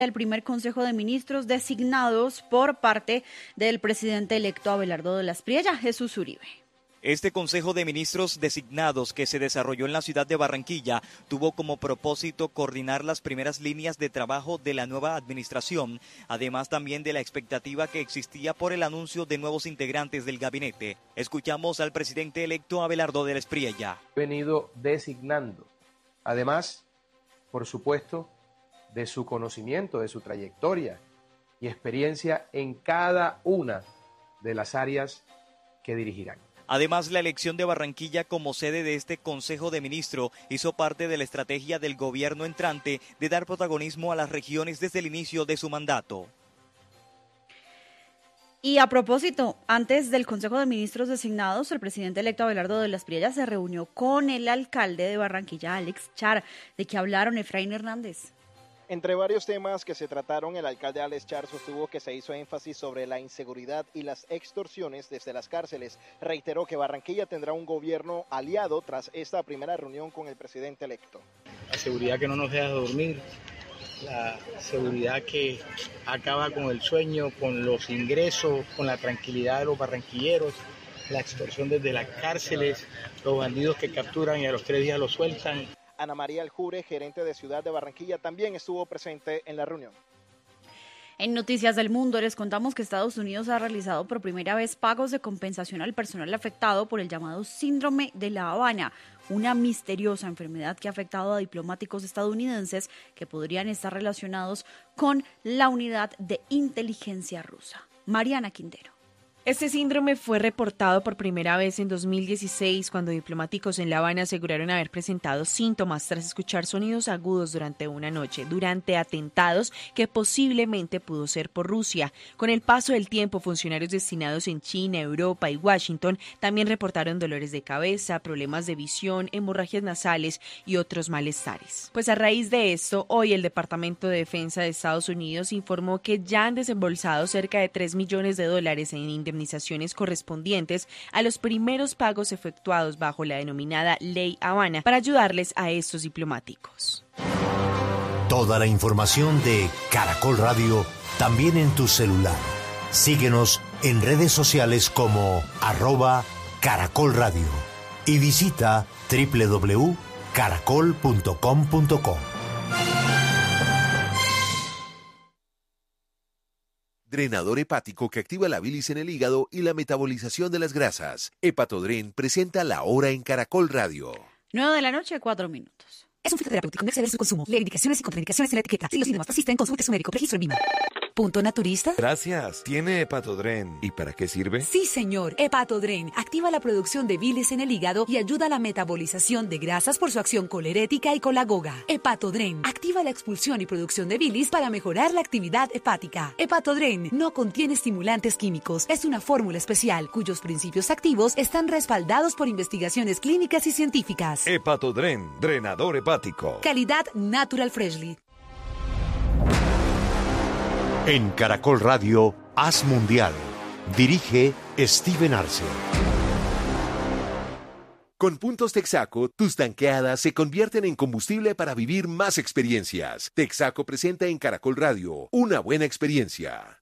el primer Consejo de Ministros designados por parte del presidente electo Abelardo de la Espriella. Jesús Uribe. Este Consejo de Ministros designados que se desarrolló en la ciudad de Barranquilla tuvo como propósito coordinar las primeras líneas de trabajo de la nueva administración, además también de la expectativa que existía por el anuncio de nuevos integrantes del gabinete. Escuchamos al presidente electo Abelardo de la Espriella. Venido designando, además, por supuesto, de su conocimiento, de su trayectoria y experiencia en cada una de las áreas que dirigirán. Además, la elección de Barranquilla como sede de este Consejo de Ministros hizo parte de la estrategia del gobierno entrante de dar protagonismo a las regiones desde el inicio de su mandato. Y a propósito, antes del Consejo de Ministros designados, el presidente electo Abelardo de la Espriella se reunió con el alcalde de Barranquilla, Alex Char. ¿De qué hablaron, Efraín Hernández? Entre varios temas que se trataron, el alcalde Alex Char sostuvo que se hizo énfasis sobre la inseguridad y las extorsiones desde las cárceles. Reiteró que Barranquilla tendrá un gobierno aliado tras esta primera reunión con el presidente electo. La seguridad que no nos deja dormir, la seguridad que acaba con el sueño, con los ingresos, con la tranquilidad de los barranquilleros, la extorsión desde las cárceles, los bandidos que capturan y a los 3 días los sueltan. Ana María Aljure, gerente de Ciudad de Barranquilla, también estuvo presente en la reunión. En Noticias del Mundo les contamos que Estados Unidos ha realizado por primera vez pagos de compensación al personal afectado por el llamado Síndrome de La Habana, una misteriosa enfermedad que ha afectado a diplomáticos estadounidenses que podrían estar relacionados con la unidad de inteligencia rusa. Mariana Quintero. Este síndrome fue reportado por primera vez en 2016 cuando diplomáticos en La Habana aseguraron haber presentado síntomas tras escuchar sonidos agudos durante una noche, durante atentados que posiblemente pudo ser por Rusia. Con el paso del tiempo, funcionarios destinados en China, Europa y Washington también reportaron dolores de cabeza, problemas de visión, hemorragias nasales y otros malestares. Pues a raíz de esto, hoy el Departamento de Defensa de Estados Unidos informó que ya han desembolsado cerca de $3 millones en indemnizaciones correspondientes a los primeros pagos efectuados bajo la denominada Ley Habana para ayudarles a estos diplomáticos. Toda la información de Caracol Radio también en tu celular. Síguenos en redes sociales como @Caracol Radio y visita www.caracol.com.co. Drenador hepático que activa la bilis en el hígado y la metabolización de las grasas. Hepatodren presenta La Hora en Caracol Radio. 9:04 p.m. Es un fitoterapéutico, no exceder su consumo. Lee indicaciones y contraindicaciones en la etiqueta. Si los síntomas persisten, consulte a su médico. Registro en VIMA. ¿Punto naturista? Gracias. ¿Tiene Hepatodren? ¿Y para qué sirve? Sí, señor. Hepatodren activa la producción de bilis en el hígado y ayuda a la metabolización de grasas por su acción colerética y colagoga. Hepatodren activa la expulsión y producción de bilis para mejorar la actividad hepática. Hepatodren no contiene estimulantes químicos. Es una fórmula especial cuyos principios activos están respaldados por investigaciones clínicas y científicas. Hepatodren, drenador hepático. Calidad Natural Freshly. En Caracol Radio, Haz Mundial. Dirige Steven Arce. Con puntos Texaco, tus tanqueadas se convierten en combustible para vivir más experiencias. Texaco presenta en Caracol Radio una buena experiencia.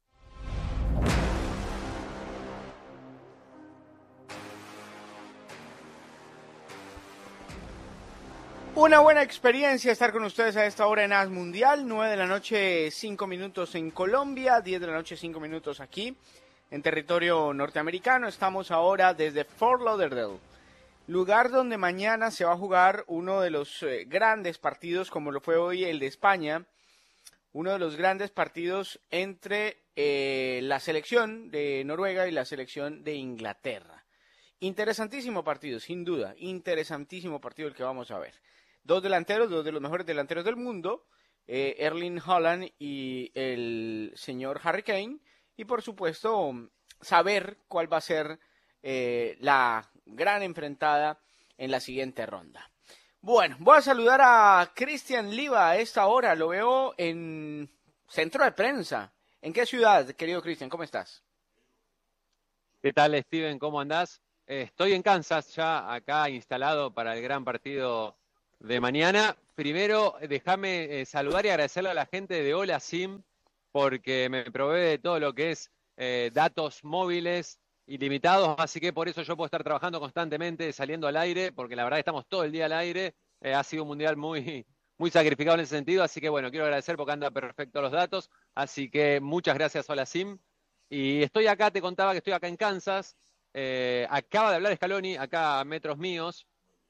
Una buena experiencia estar con ustedes a esta hora en Haz Mundial, 9:05 p.m. en Colombia, 10:05 p.m. aquí en territorio norteamericano. Estamos ahora desde Fort Lauderdale, lugar donde mañana se va a jugar uno de los grandes partidos, como lo fue hoy el de España, uno de los grandes partidos entre la selección de Noruega y la selección de Inglaterra. Interesantísimo partido, sin duda, interesantísimo partido el que vamos a ver. Dos delanteros, dos de los mejores delanteros del mundo, Erling Haaland y el señor Harry Kane, y por supuesto saber cuál va a ser la gran enfrentada en la siguiente ronda. Bueno, voy a saludar a Cristian Liva a esta hora, lo veo en centro de prensa. ¿En qué ciudad, querido Cristian? ¿Cómo estás? ¿Qué tal, Steven? ¿Cómo andás? Estoy en Kansas, ya acá instalado para el gran partido de mañana. Primero, déjame saludar y agradecerle a la gente de Hola Sim, porque me provee de todo lo que es datos móviles ilimitados, así que por eso yo puedo estar trabajando constantemente, saliendo al aire, porque la verdad que estamos todo el día al aire. Ha sido un mundial muy sacrificado en ese sentido, así que bueno, quiero agradecer porque anda perfecto los datos, así que muchas gracias Hola Sim. Y estoy acá, te contaba que estoy acá en Kansas, acaba de hablar Scaloni, acá a metros míos,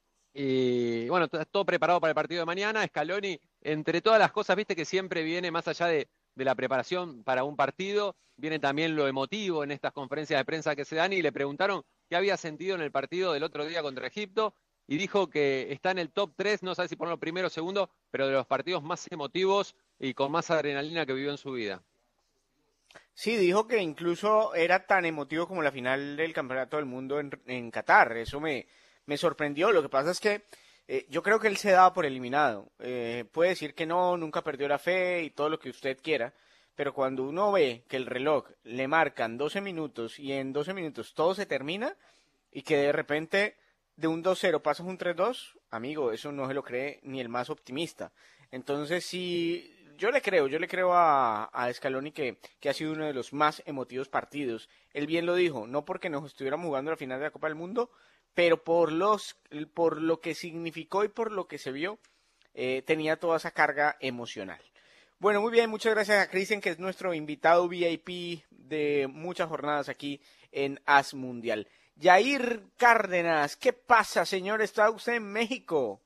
y bueno, todo preparado para el partido de mañana. Scaloni, entre todas las cosas, viste que siempre viene más allá de la preparación para un partido, viene también lo emotivo en estas conferencias de prensa que se dan, y le preguntaron qué había sentido en el partido del otro día contra Egipto, y dijo que está en el top 3, no sabe si ponerlo primero o segundo, pero de los partidos más emotivos y con más adrenalina que vivió en su vida. Sí, dijo que incluso era tan emotivo como la final del Campeonato del Mundo en Qatar. Eso me sorprendió. Lo que pasa es que yo creo que él se daba por eliminado. Puede decir que no, nunca perdió la fe y todo lo que usted quiera, pero cuando uno ve que el reloj le marcan 12 minutos y en 12 minutos todo se termina y que de repente de un 2-0 pasas un 3-2, amigo, eso no se lo cree ni el más optimista. Entonces sí, yo le creo a Scaloni que ha sido uno de los más emotivos partidos. Él bien lo dijo, no porque nos estuviéramos jugando la final de la Copa del Mundo, pero por lo que significó y por lo que se vio, tenía toda esa carga emocional. Bueno, muy bien, muchas gracias a Cristian, que es nuestro invitado VIP de muchas jornadas aquí en AS Mundial. Yair Cárdenas, ¿qué pasa, señor? ¿Está usted en México?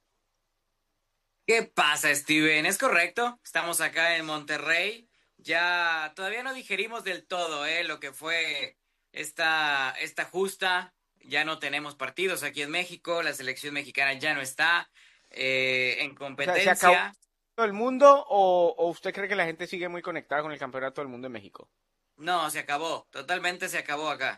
¿Qué pasa, Steven? Es correcto, estamos acá en Monterrey. Ya todavía no digerimos del todo lo que fue esta justa. Ya no tenemos partidos aquí en México, la selección mexicana ya no está en competencia. O sea, ¿se acabó todo el mundo o usted cree que la gente sigue muy conectada con el Campeonato del Mundo en México? No, se acabó, totalmente se acabó acá.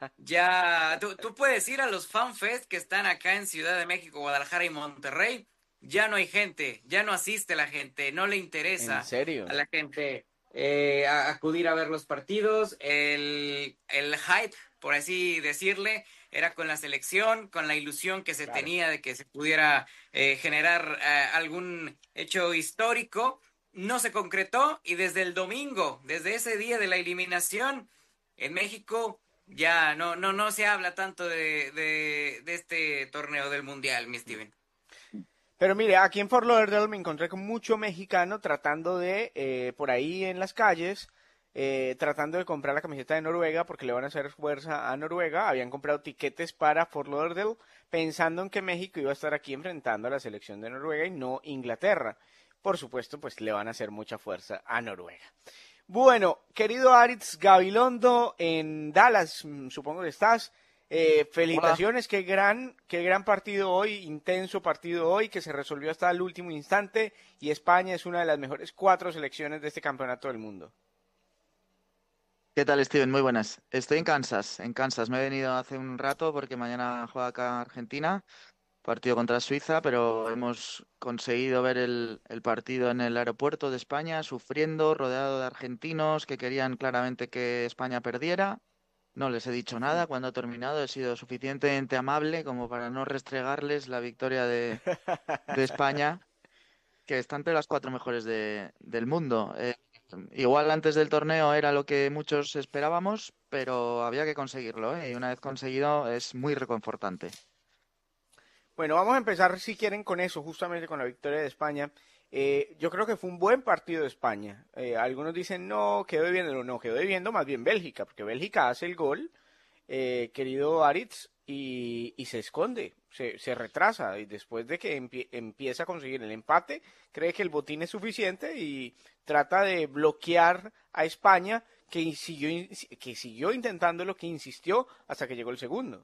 Ya, tú puedes ir a los FanFest que están acá en Ciudad de México, Guadalajara y Monterrey. Ya no hay gente, ya no asiste la gente, no le interesa ¿En serio? a la gente acudir a ver los partidos. El hype, por así decirle, era con la selección, con la ilusión que se tenía de que se pudiera generar algún hecho histórico. No se concretó y desde el domingo, desde ese día de la eliminación, en México ya no se habla tanto de este torneo del Mundial, mi Steven. Pero mire, aquí en Fort Lauderdale me encontré con mucho mexicano tratando de, por ahí en las calles, tratando de comprar la camiseta de Noruega porque le van a hacer fuerza a Noruega. Habían comprado tiquetes para Fort Lauderdale pensando en que México iba a estar aquí enfrentando a la selección de Noruega y no Inglaterra. Por supuesto, pues le van a hacer mucha fuerza a Noruega. Bueno, querido Aritz Gabilondo en Dallas, supongo que estás. Felicitaciones, qué gran partido hoy, intenso partido hoy, que se resolvió hasta el último instante y España es una de las mejores 4 selecciones de este campeonato del mundo. ¿Qué tal, Steven? Muy buenas. Estoy en Kansas. Me he venido hace un rato porque mañana juega acá Argentina, partido contra Suiza, pero hemos conseguido ver el partido en el aeropuerto de España, sufriendo, rodeado de argentinos que querían claramente que España perdiera. No les he dicho nada cuando he terminado, he sido suficientemente amable como para no restregarles la victoria de España, que está entre las 4 mejores del mundo. Igual antes del torneo era lo que muchos esperábamos, pero había que conseguirlo, y una vez conseguido es muy reconfortante. Bueno, vamos a empezar, si quieren, con eso, justamente con la victoria de España. Yo creo que fue un buen partido de España. Algunos dicen, no, quedó debiendo más bien Bélgica, porque Bélgica hace el gol, querido Aritz, y se esconde, se retrasa, y después de que empieza a conseguir el empate, cree que el botín es suficiente y trata de bloquear a España, que siguió intentándolo, que insistió hasta que llegó el segundo.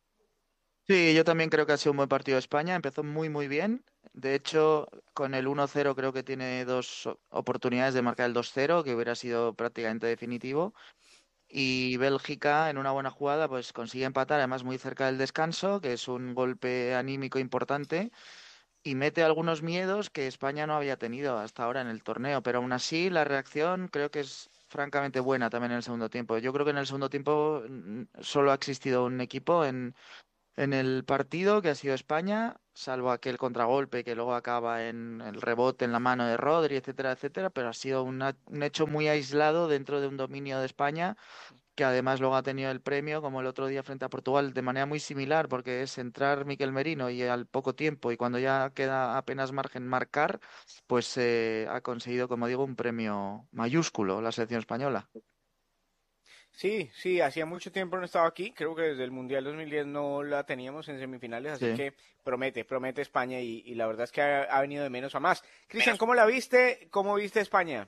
Sí, yo también creo que ha sido un buen partido de España. Empezó muy, muy bien. De hecho, con el 1-0 creo que tiene 2 oportunidades de marcar el 2-0, que hubiera sido prácticamente definitivo. Y Bélgica, en una buena jugada, pues consigue empatar, además muy cerca del descanso, que es un golpe anímico importante, y mete algunos miedos que España no había tenido hasta ahora en el torneo. Pero aún así, la reacción creo que es francamente buena también en el segundo tiempo. Yo creo que en el segundo tiempo solo ha existido un equipo en en el partido, que ha sido España, salvo aquel contragolpe que luego acaba en el rebote en la mano de Rodri, etcétera, etcétera, pero ha sido un hecho muy aislado dentro de un dominio de España, que además luego ha tenido el premio, como el otro día frente a Portugal, de manera muy similar, porque es entrar Mikel Merino y al poco tiempo, y cuando ya queda apenas margen marcar, pues ha conseguido, como digo, un premio mayúsculo la selección española. Sí, sí, hacía mucho tiempo no estaba aquí, creo que desde el Mundial 2010 no la teníamos en semifinales, así Sí. que promete España y la verdad es que ha venido de menos a más. Cristian, ¿cómo la viste? ¿Cómo viste España?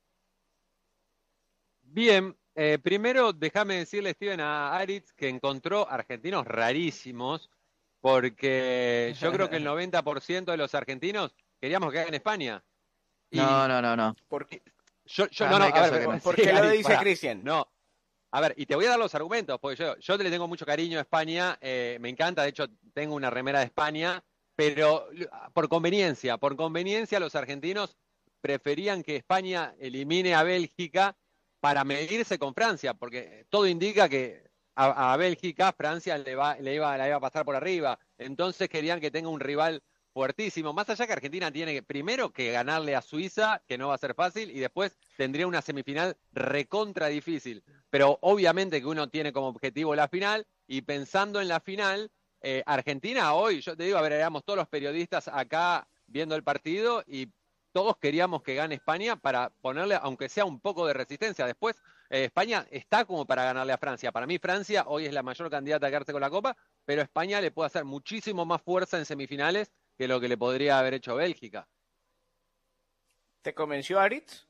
Bien, primero déjame decirle, Steven, a Aritz que encontró argentinos rarísimos, porque yo creo que el 90% de los argentinos queríamos que haga en España. No, no, no, no. No, no, a ver, ¿Por sí, qué lo Aritz, dice pará. Cristian? No, a ver, y te voy a dar los argumentos, porque yo le tengo mucho cariño a España, me encanta, de hecho tengo una remera de España, pero por conveniencia los argentinos preferían que España elimine a Bélgica para medirse con Francia, porque todo indica que a Bélgica Francia la iba a pasar por arriba, entonces querían que tenga un rival fuertísimo, más allá que Argentina tiene primero que ganarle a Suiza, que no va a ser fácil, y después tendría una semifinal recontra difícil, pero obviamente que uno tiene como objetivo la final, y pensando en la final, Argentina hoy, yo te digo, a ver, éramos todos los periodistas acá viendo el partido y todos queríamos que gane España para ponerle, aunque sea un poco de resistencia. Después, España está como para ganarle a Francia. Para mí, Francia hoy es la mayor candidata a quedarse con la Copa, pero España le puede hacer muchísimo más fuerza en semifinales que lo que le podría haber hecho Bélgica. ¿Te convenció Aritz?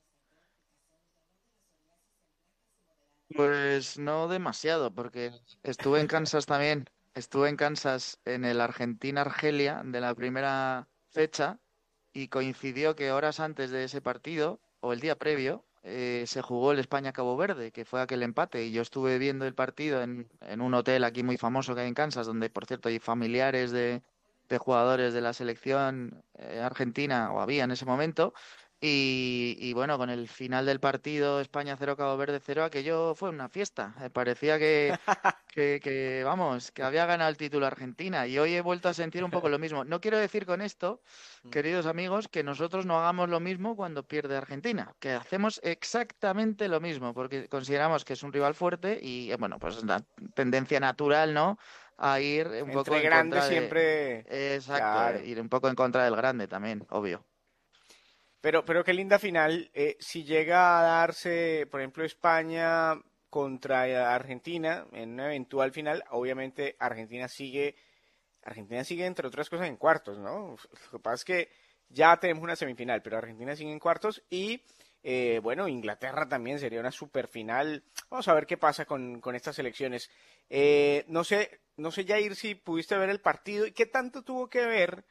Pues no demasiado, porque estuve en Kansas también. Estuve en Kansas en el Argentina-Argelia de la primera fecha y coincidió que horas antes de ese partido, o el día previo, se jugó el España-Cabo Verde, que fue aquel empate. Y yo estuve viendo el partido en un hotel aquí muy famoso que hay en Kansas, donde, por cierto, hay familiares de jugadores de la selección argentina, o había en ese momento. Y bueno, con el final del partido España 0, Cabo Verde 0, aquello fue una fiesta. Parecía vamos, que había ganado el título Argentina. Y hoy he vuelto a sentir un poco lo mismo. No quiero decir con esto, queridos amigos, que nosotros no hagamos lo mismo cuando pierde Argentina, que hacemos exactamente lo mismo, porque consideramos que es un rival fuerte y, bueno, pues la tendencia natural, ¿no? A ir un poco Entre en grandes contra de... siempre... Exacto, Claro. ir un poco en contra del grande también, obvio. Pero qué linda final. Si llega a darse, por ejemplo, España contra Argentina en una eventual final, obviamente Argentina sigue entre otras cosas en cuartos, ¿no? Lo que pasa es que ya tenemos una semifinal, pero Argentina sigue en cuartos y bueno, Inglaterra también sería una super final. Vamos a ver qué pasa con estas elecciones. No sé, Jair, si pudiste ver el partido y qué tanto tuvo que ver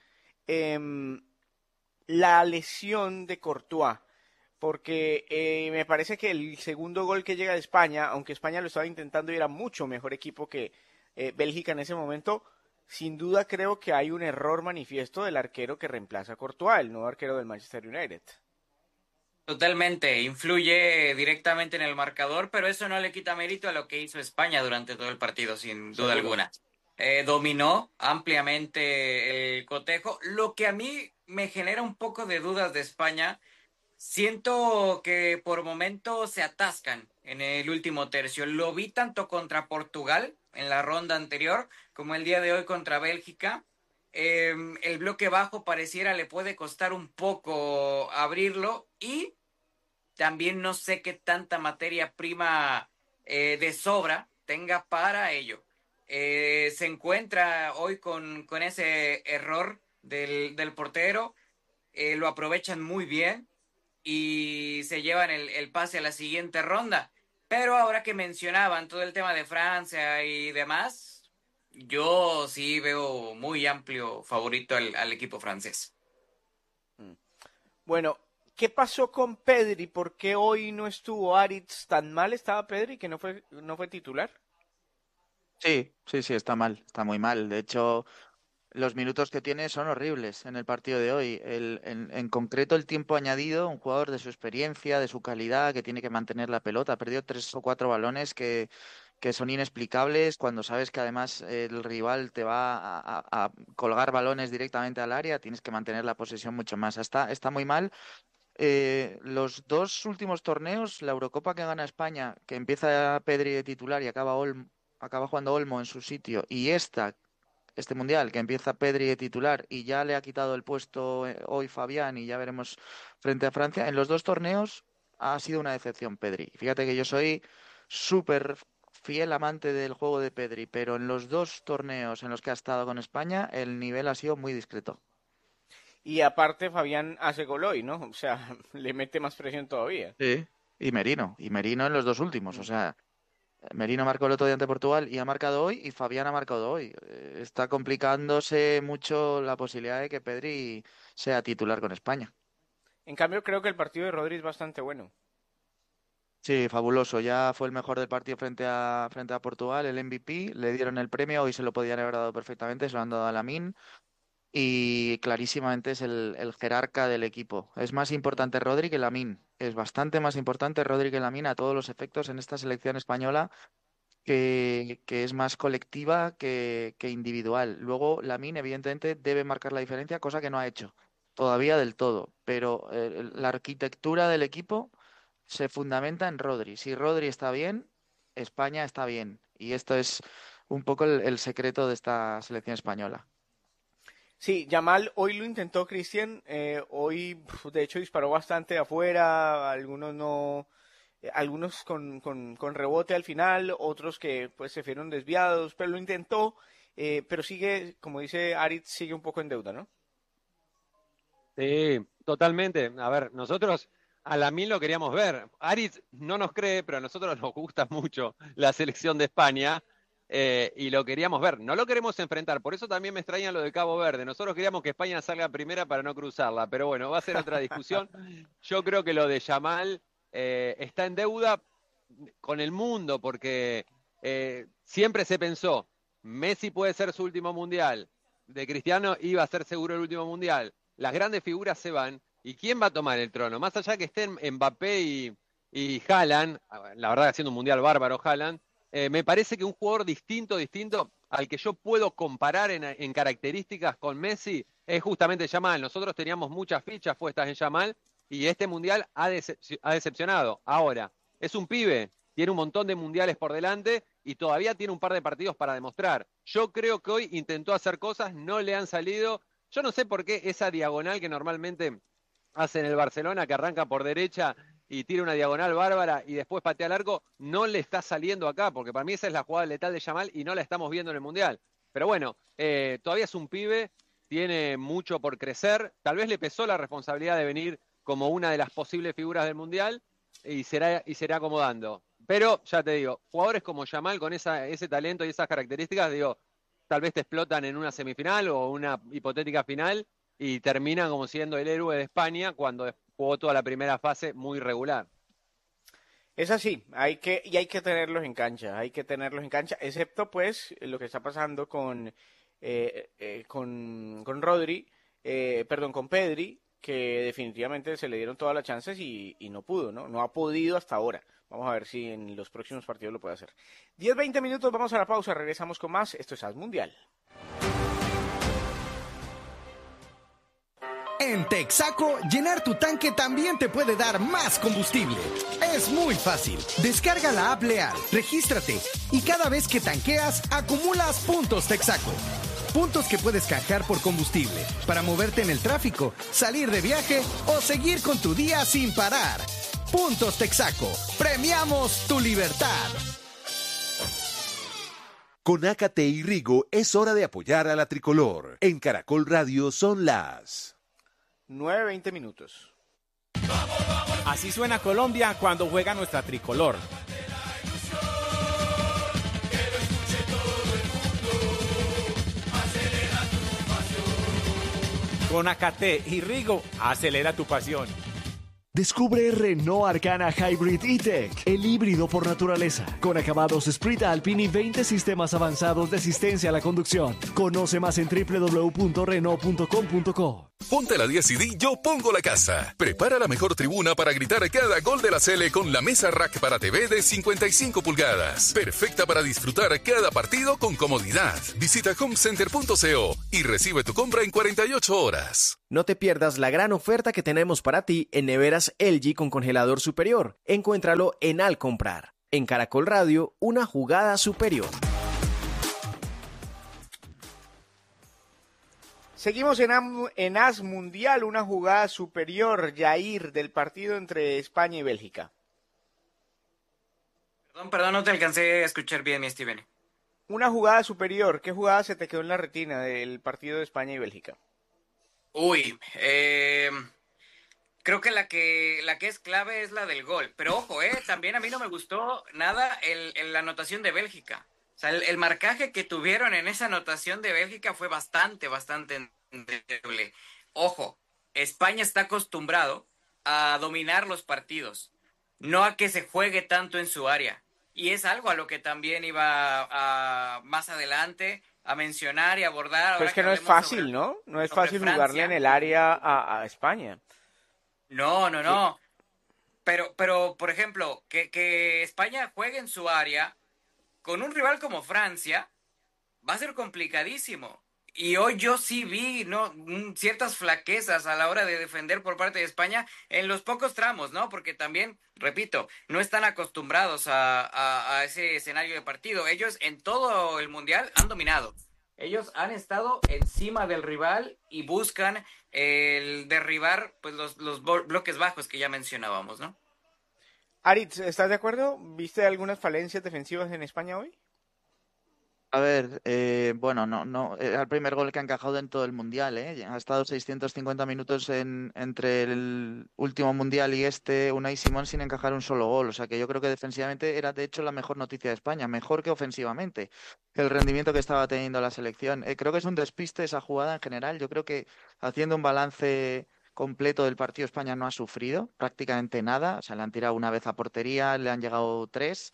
la lesión de Courtois, porque me parece que el segundo gol que llega de España, aunque España lo estaba intentando y era mucho mejor equipo que Bélgica en ese momento, sin duda creo que hay un error manifiesto del arquero que reemplaza a Courtois, el nuevo arquero del Manchester United. Totalmente, influye directamente en el marcador, pero eso no le quita mérito a lo que hizo España durante todo el partido, sin duda alguna. Dominó ampliamente el cotejo. Lo que a mí me genera un poco de dudas de España, siento que por momentos se atascan en el último tercio. Lo vi tanto contra Portugal en la ronda anterior como el día de hoy contra Bélgica. El bloque bajo pareciera le puede costar un poco abrirlo y también no sé qué tanta materia prima de sobra tenga para ello. Se encuentra hoy con ese error del portero, lo aprovechan muy bien y se llevan el pase a la siguiente ronda. Pero ahora que mencionaban todo el tema de Francia y demás, yo sí veo muy amplio favorito al equipo francés. Bueno, ¿qué pasó con Pedri? ¿Por qué hoy no estuvo Aritz? ¿Tan mal estaba Pedri que no fue titular? Sí, está mal, está muy mal. De hecho, los minutos que tiene son horribles en el partido de hoy. En concreto, el tiempo añadido, un jugador de su experiencia, de su calidad, que tiene que mantener la pelota. Ha perdido 3 o 4 balones que que son inexplicables cuando sabes que además el rival te va a colgar balones directamente al área, tienes que mantener la posesión mucho más. Está muy mal. Los dos últimos torneos, la Eurocopa que gana España, que empieza Pedri de titular y acaba jugando Olmo en su sitio, y este Mundial que empieza Pedri de titular y ya le ha quitado el puesto hoy Fabián y ya veremos frente a Francia, en los dos torneos ha sido una decepción Pedri. Fíjate que yo soy súper fiel amante del juego de Pedri, pero en los dos torneos en los que ha estado con España el nivel ha sido muy discreto. Y aparte Fabián hace gol hoy, ¿no? O sea, le mete más presión todavía. Sí, y Merino en los dos últimos, o sea, Merino marcó el otro día ante Portugal y ha marcado hoy, y Fabián ha marcado hoy. Está complicándose mucho la posibilidad de que Pedri sea titular con España. En cambio, creo que el partido de Rodri es bastante bueno. Sí, fabuloso. Ya fue el mejor del partido frente a Portugal, el MVP. Le dieron el premio, hoy se lo podían haber dado perfectamente, se lo han dado a Lamine. Y clarísimamente es el jerarca del equipo. Es más importante Rodri que Lamine. Es bastante más importante Rodri que Lamine a todos los efectos en esta selección española, que es más colectiva que individual. Luego Lamine evidentemente debe marcar la diferencia, cosa que no ha hecho todavía del todo. Pero la arquitectura del equipo se fundamenta en Rodri. Si Rodri está bien, España está bien. Y esto es un poco el secreto de esta selección española. Sí, Yamal hoy lo intentó, Cristian, hoy de hecho disparó bastante de afuera, algunos no, algunos con rebote al final, otros que pues se fueron desviados, pero lo intentó, pero sigue, como dice Aritz, sigue un poco en deuda, ¿no? Sí, totalmente. A ver, nosotros a Lamine lo queríamos ver. Aritz no nos cree, pero a nosotros nos gusta mucho la selección de España. Y lo queríamos ver, no lo queremos enfrentar, por eso también me extraña lo de Cabo Verde. Nosotros queríamos que España salga primera para no cruzarla, pero bueno, va a ser otra discusión. Yo creo que lo de Yamal está en deuda con el mundo, porque siempre se pensó, Messi puede ser su último mundial, de Cristiano iba a ser seguro el último mundial, las grandes figuras se van, ¿y quién va a tomar el trono? Más allá que estén Mbappé y Haaland, la verdad haciendo un mundial bárbaro Haaland, me parece que un jugador distinto al que yo puedo comparar en características con Messi es justamente Yamal. Nosotros teníamos muchas fichas puestas en Yamal y este mundial ha decepcionado. Ahora, es un pibe, tiene un montón de mundiales por delante y todavía tiene un par de partidos para demostrar. Yo creo que hoy intentó hacer cosas, no le han salido. Yo no sé por qué esa diagonal que normalmente hace en el Barcelona, que arranca por derecha y tira una diagonal bárbara y después patea al arco, no le está saliendo acá, porque para mí esa es la jugada letal de Yamal y no la estamos viendo en el Mundial. Pero bueno, todavía es un pibe, tiene mucho por crecer, tal vez le pesó la responsabilidad de venir como una de las posibles figuras del Mundial y será acomodando. Pero, ya te digo, jugadores como Yamal con ese talento y esas características, digo, tal vez te explotan en una semifinal o una hipotética final y terminan como siendo el héroe de España cuando jugó toda la primera fase muy regular. Es así, hay que tenerlos en cancha, excepto pues lo que está pasando con Rodri, con Pedri, que definitivamente se le dieron todas las chances y no pudo, no ha podido hasta ahora. Vamos a ver si en los próximos partidos lo puede hacer. 10-20 minutos, vamos a la pausa, regresamos con más. Esto es AS Mundial. En Texaco, llenar tu tanque también te puede dar más combustible. Es muy fácil. Descarga la app Leal, regístrate y cada vez que tanqueas, acumulas puntos Texaco. Puntos que puedes canjear por combustible para moverte en el tráfico, salir de viaje o seguir con tu día sin parar. Puntos Texaco. Premiamos tu libertad. Con Ácate y Rigo es hora de apoyar a la tricolor. En Caracol Radio son las 9:20 minutos. Así suena Colombia cuando juega nuestra tricolor. Con Ácate y Rigo, acelera tu pasión. Descubre Renault Arcana Hybrid E-Tech, el híbrido por naturaleza, con acabados Sprint Alpine y 20 sistemas avanzados de asistencia a la conducción. Conoce más en www.renault.com.co. Ponte la 10 y di Yo Pongo la Casa. Prepara la mejor tribuna para gritar cada gol de la Sele con la mesa rack para TV de 55 pulgadas. Perfecta para disfrutar cada partido con comodidad. Visita homecenter.co y recibe tu compra en 48 horas. No te pierdas la gran oferta que tenemos para ti en neveras LG con congelador superior. Encuéntralo en Al Comprar. En Caracol Radio, una jugada superior. Seguimos en AS Mundial, una jugada superior, Jair, del partido entre España y Bélgica. Perdón, no te alcancé a escuchar bien, mi Steven. Una jugada superior, ¿qué jugada se te quedó en la retina del partido de España y Bélgica? Uy, creo que la que es clave es la del gol. Pero ojo, también a mí no me gustó nada la anotación de Bélgica. O sea, el marcaje que tuvieron en esa anotación de Bélgica fue bastante endeble. Ojo, España está acostumbrado a dominar los partidos, no a que se juegue tanto en su área. Y es algo a lo que también iba más adelante a mencionar y abordar. Pero es que no es fácil, ¿no? No es fácil jugarle en el área a España. No. Sí. Pero, por ejemplo, que España juegue en su área con un rival como Francia va a ser complicadísimo. Y hoy yo sí vi ciertas flaquezas a la hora de defender por parte de España en los pocos tramos, ¿no? Porque también, repito, no están acostumbrados a ese escenario de partido. Ellos en todo el Mundial han dominado. Ellos han estado encima del rival y buscan el derribar pues los bloques bajos que ya mencionábamos, ¿no? Aritz, ¿estás de acuerdo? ¿Viste algunas falencias defensivas en España hoy? A ver, bueno, no, era el primer gol que ha encajado en todo el Mundial, ¿eh? Ha estado 650 minutos entre el último Mundial y Unai Simón sin encajar un solo gol. O sea que yo creo que defensivamente era de hecho la mejor noticia de España, mejor que ofensivamente, el rendimiento que estaba teniendo la selección. Creo que es un despiste esa jugada en general. Yo creo que haciendo un balance completo del partido, España no ha sufrido prácticamente nada. O sea, le han tirado una vez a portería, le han llegado 3.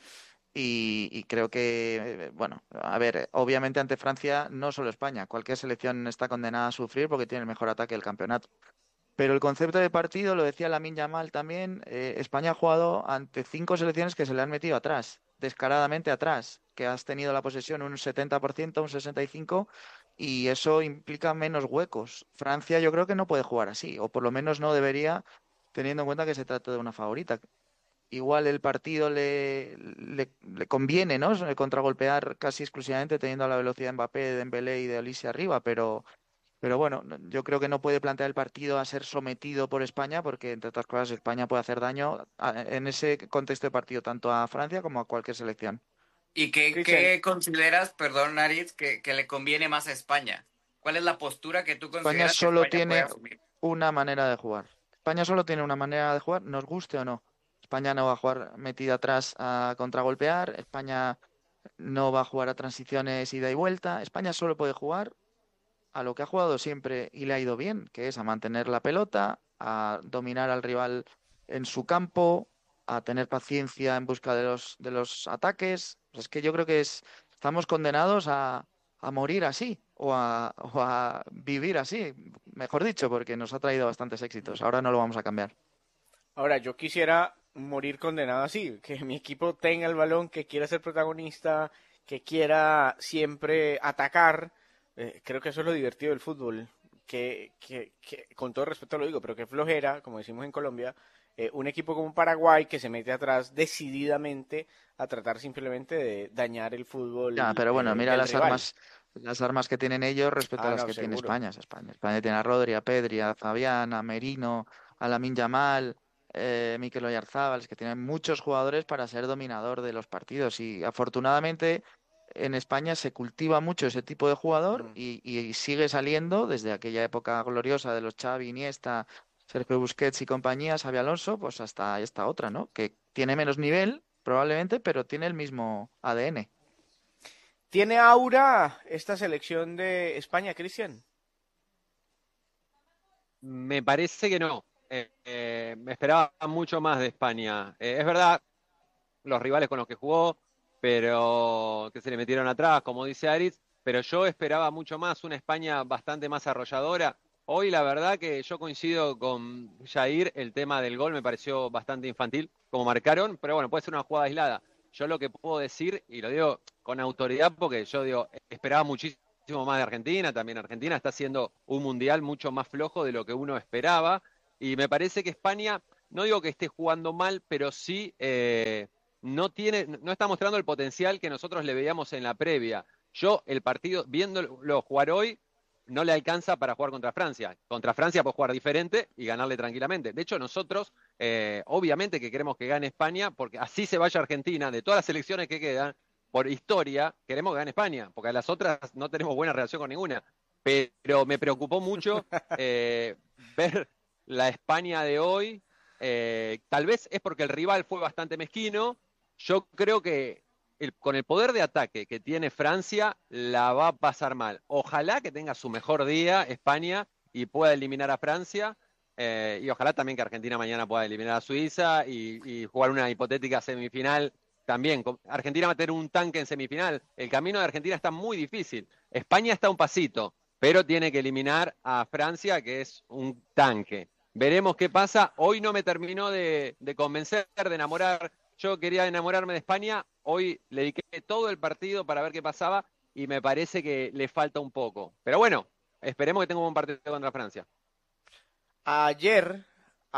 Y creo que, bueno, a ver, obviamente ante Francia no solo España, cualquier selección está condenada a sufrir porque tiene el mejor ataque del campeonato. Pero el concepto de partido, lo decía Lamine Yamal también, España ha jugado ante 5 selecciones que se le han metido atrás, descaradamente atrás, que has tenido la posesión un 70%, un 65%, y eso implica menos huecos. Francia yo creo que no puede jugar así, o por lo menos no debería, teniendo en cuenta que se trata de una favorita. Igual el partido le conviene, ¿no? Contragolpear casi exclusivamente teniendo la velocidad de Mbappé, de Dembélé y de Olise arriba, pero bueno, yo creo que no puede plantear el partido a ser sometido por España porque, entre otras cosas, España puede hacer daño en ese contexto de partido tanto a Francia como a cualquier selección. ¿Y qué consideras, perdón, Aritz, que le conviene más a España? ¿Cuál es la postura que tú consideras España solo que España tiene puede asumir? una manera de jugar. España solo tiene una manera de jugar, nos guste o no. España no va a jugar metida atrás a contragolpear, España no va a jugar a transiciones ida y vuelta, España solo puede jugar a lo que ha jugado siempre y le ha ido bien, que es a mantener la pelota, a dominar al rival en su campo, a tener paciencia en busca de los ataques. Pues es que yo creo que estamos condenados a morir así o a vivir así, mejor dicho, porque nos ha traído bastantes éxitos. Ahora no lo vamos a cambiar. Ahora, yo quisiera morir condenado así, que mi equipo tenga el balón, que quiera ser protagonista, que quiera siempre atacar. Creo que eso es lo divertido del fútbol, que con todo respeto lo digo, pero que flojera, como decimos en Colombia, un equipo como Paraguay que se mete atrás decididamente a tratar simplemente de dañar el fútbol. Ya, pero bueno, mira las rival. armas que tienen ellos respecto a las no, que tiene seguro. España tiene a Rodri, a Pedri, a Fabián, a Merino, a Lamine Yamal, Mikel Oyarzabal, es que tienen muchos jugadores para ser dominador de los partidos y afortunadamente en España se cultiva mucho ese tipo de jugador y sigue saliendo desde aquella época gloriosa de los Xavi, Iniesta, Sergio Busquets y compañía, Xabi Alonso, pues hasta esta otra, ¿no? Que tiene menos nivel probablemente, pero tiene el mismo ADN. ¿Tiene aura esta selección de España, Cristian? Me parece que no. Me esperaba mucho más de España. Es verdad, los rivales con los que jugó, pero que se le metieron atrás, como dice Aritz, pero yo esperaba mucho más, una España bastante más arrolladora. Hoy la verdad que yo coincido con Jair, el tema del gol me pareció bastante infantil, como marcaron, pero bueno, puede ser una jugada aislada. Yo lo que puedo decir, y lo digo con autoridad porque yo digo, esperaba muchísimo más de Argentina, también Argentina está haciendo un mundial mucho más flojo de lo que uno esperaba, y me parece que España, no digo que esté jugando mal, pero sí no está mostrando el potencial que nosotros le veíamos en la previa. Yo el partido, viéndolo jugar hoy, no le alcanza para jugar contra Francia. Contra Francia puede jugar diferente y ganarle tranquilamente. De hecho, nosotros, obviamente que queremos que gane España, porque así se vaya Argentina, de todas las selecciones que quedan, por historia, queremos que gane España, porque a las otras no tenemos buena relación con ninguna. Pero me preocupó mucho ver la España de hoy. Tal vez es porque el rival fue bastante mezquino. Yo creo que con el poder de ataque que tiene Francia, la va a pasar mal. Ojalá que tenga su mejor día España y pueda eliminar a Francia, y ojalá también que Argentina mañana pueda eliminar a Suiza y jugar una hipotética semifinal también. Argentina va a tener un tanque en semifinal. El camino de Argentina está muy difícil. España está a un pasito, pero tiene que eliminar a Francia, que es un tanque. Veremos qué pasa. Hoy no me terminó de convencer, de enamorar. Yo quería enamorarme de España, hoy le dediqué todo el partido para ver qué pasaba y me parece que le falta un poco. Pero bueno, esperemos que tenga un buen partido contra Francia. Ayer,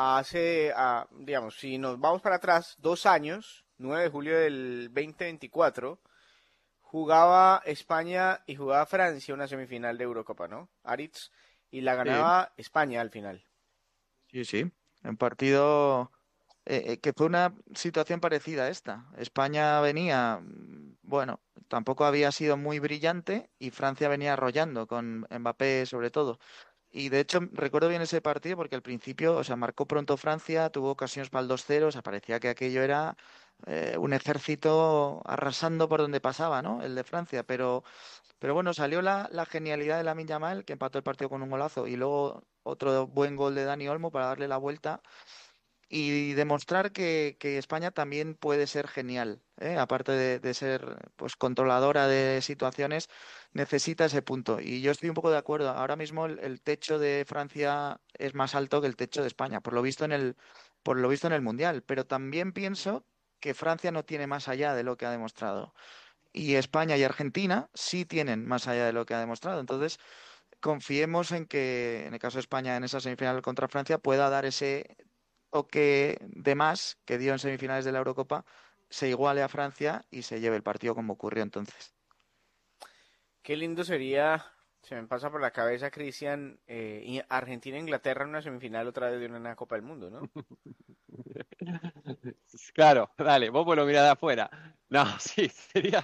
digamos, si nos vamos para atrás, 2 años, 9 de julio del 2024, jugaba España y jugaba Francia una semifinal de Eurocopa, ¿no? Aritz, y la ganaba España al final. Sí, un partido... que fue una situación parecida a esta. España venía, bueno, tampoco había sido muy brillante y Francia venía arrollando con Mbappé sobre todo. Y de hecho recuerdo bien ese partido porque al principio, o sea, marcó pronto Francia, tuvo ocasiones para el 2-0, o sea, parecía que aquello era un ejército arrasando por donde pasaba, ¿no? El de Francia, pero bueno, salió la genialidad de Lamine Yamal, que empató el partido con un golazo, y luego otro buen gol de Dani Olmo para darle la vuelta y demostrar que España también puede ser genial, ¿eh? Aparte de ser pues controladora de situaciones, necesita ese punto. Y yo estoy un poco de acuerdo. Ahora mismo el techo de Francia es más alto que el techo de España, por lo visto en el Mundial. Pero también pienso que Francia no tiene más allá de lo que ha demostrado. Y España y Argentina sí tienen más allá de lo que ha demostrado. Entonces, confiemos en que, en el caso de España, en esa semifinal contra Francia, pueda dar ese que de más que dio en semifinales de la Eurocopa, se iguale a Francia y se lleve el partido como ocurrió entonces. Qué lindo sería, se me pasa por la cabeza, Cristian, Argentina-Inglaterra en una semifinal otra vez de una Copa del Mundo, ¿no? Claro, dale, vos lo mirás de afuera. No, sí, sería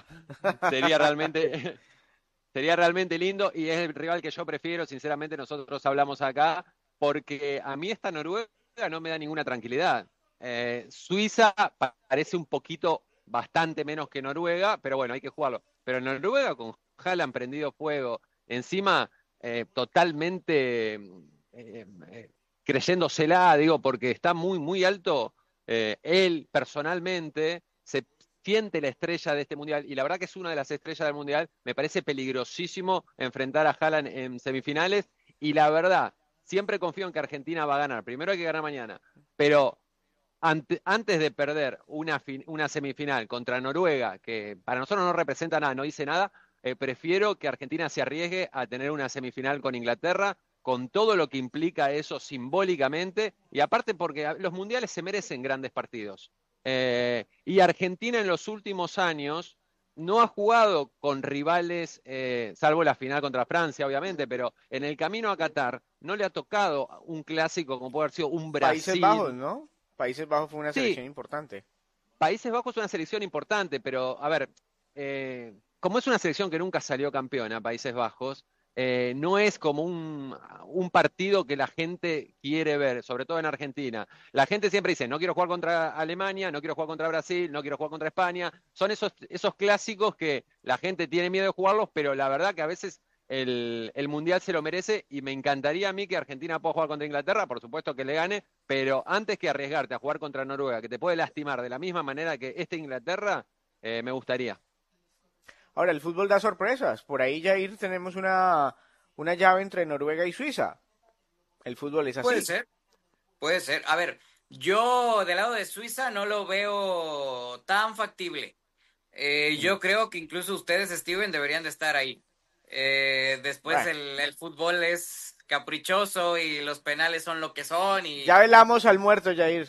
realmente lindo y es el rival que yo prefiero, sinceramente nosotros hablamos acá, porque a mí esta Noruega no me da ninguna tranquilidad. Suiza parece un poquito bastante menos que Noruega, pero bueno, hay que jugarlo. Pero Noruega con Haaland prendido fuego, encima totalmente creyéndosela, digo, porque está muy, muy alto. Él personalmente se siente la estrella de este mundial y la verdad que es una de las estrellas del mundial. Me parece peligrosísimo enfrentar a Haaland en semifinales y la verdad, siempre confío en que Argentina va a ganar. Primero hay que ganar mañana, pero antes de perder una semifinal contra Noruega, que para nosotros no representa nada, no dice nada, prefiero que Argentina se arriesgue a tener una semifinal con Inglaterra, con todo lo que implica eso simbólicamente, y aparte porque los mundiales se merecen grandes partidos. Y Argentina en los últimos años no ha jugado con rivales, salvo la final contra Francia, obviamente, pero en el camino a Qatar no le ha tocado un clásico como puede haber sido un Brasil. Países Bajos, ¿no? Países Bajos fue una selección importante. Países Bajos es una selección importante, pero, a ver, como es una selección que nunca salió campeona, Países Bajos, no es como un partido que la gente quiere ver, sobre todo en Argentina. La gente siempre dice, no quiero jugar contra Alemania, no quiero jugar contra Brasil, no quiero jugar contra España. Son esos clásicos que la gente tiene miedo de jugarlos, pero la verdad que a veces el Mundial se lo merece y me encantaría a mí que Argentina pueda jugar contra Inglaterra, por supuesto que le gane, pero antes que arriesgarte a jugar contra Noruega, que te puede lastimar de la misma manera que Inglaterra, me gustaría. Ahora, el fútbol da sorpresas. Por ahí, Jair, tenemos una llave entre Noruega y Suiza. El fútbol es así. Puede ser. A ver, yo del lado de Suiza no lo veo tan factible. Yo creo que incluso ustedes, Steven, deberían de estar ahí. Después Bueno. el fútbol es caprichoso y los penales son lo que son. Y Ya velamos al muerto, Jair.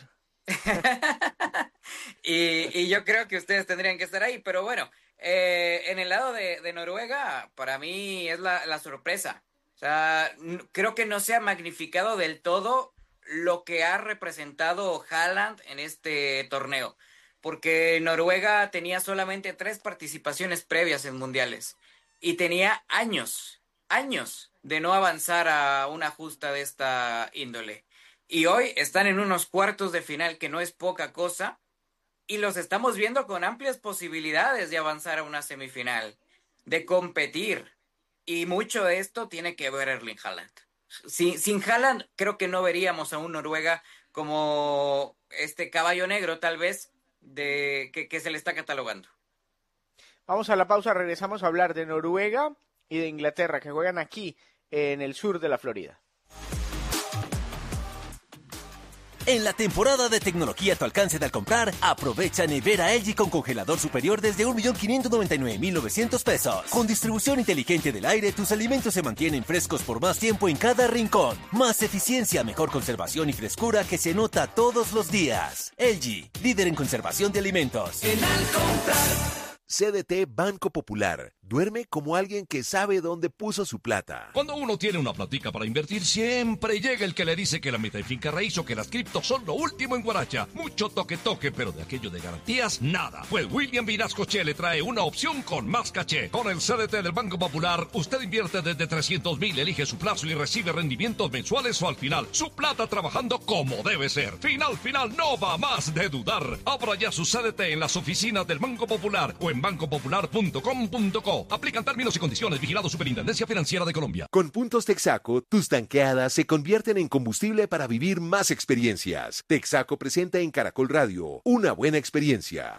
y yo creo que ustedes tendrían que estar ahí. Pero bueno, en el lado de Noruega, para mí es la sorpresa. O sea, creo que no se ha magnificado del todo lo que ha representado Haaland en este torneo. Porque Noruega tenía solamente 3 participaciones previas en mundiales. Y tenía años de no avanzar a una justa de esta índole. Y hoy están en unos cuartos de final, que no es poca cosa, y los estamos viendo con amplias posibilidades de avanzar a una semifinal, de competir. Y mucho de esto tiene que ver Erling Haaland. Sin Haaland, creo que no veríamos a un Noruega como este caballo negro, tal vez, que se le está catalogando. Vamos a la pausa, regresamos a hablar de Noruega y de Inglaterra, que juegan aquí en el sur de la Florida. En la temporada de tecnología a tu alcance al comprar, aprovecha nevera LG con congelador superior desde 1.599.900 pesos. Con distribución inteligente del aire, tus alimentos se mantienen frescos por más tiempo en cada rincón. Más eficiencia, mejor conservación y frescura que se nota todos los días. LG, líder en conservación de alimentos. CDT Banco Popular. Duerme como alguien que sabe dónde puso su plata. Cuando uno tiene una platica para invertir, siempre llega el que le dice que la meta y finca raíz o que las criptos son lo último en Guaracha. Mucho toque, pero de aquello de garantías, nada. Pues William Vinascoche le trae una opción con más caché. Con el CDT del Banco Popular, usted invierte desde 300,000, elige su plazo y recibe rendimientos mensuales o al final. Su plata trabajando como debe ser. Final, no va más de dudar. Abra ya su CDT en las oficinas del Banco Popular o en bancopopular.com.co. Aplican términos y condiciones. Vigilado Superintendencia Financiera de Colombia. Con Puntos Texaco, tus tanqueadas se convierten en combustible para vivir más experiencias. Texaco presenta en Caracol Radio una buena experiencia.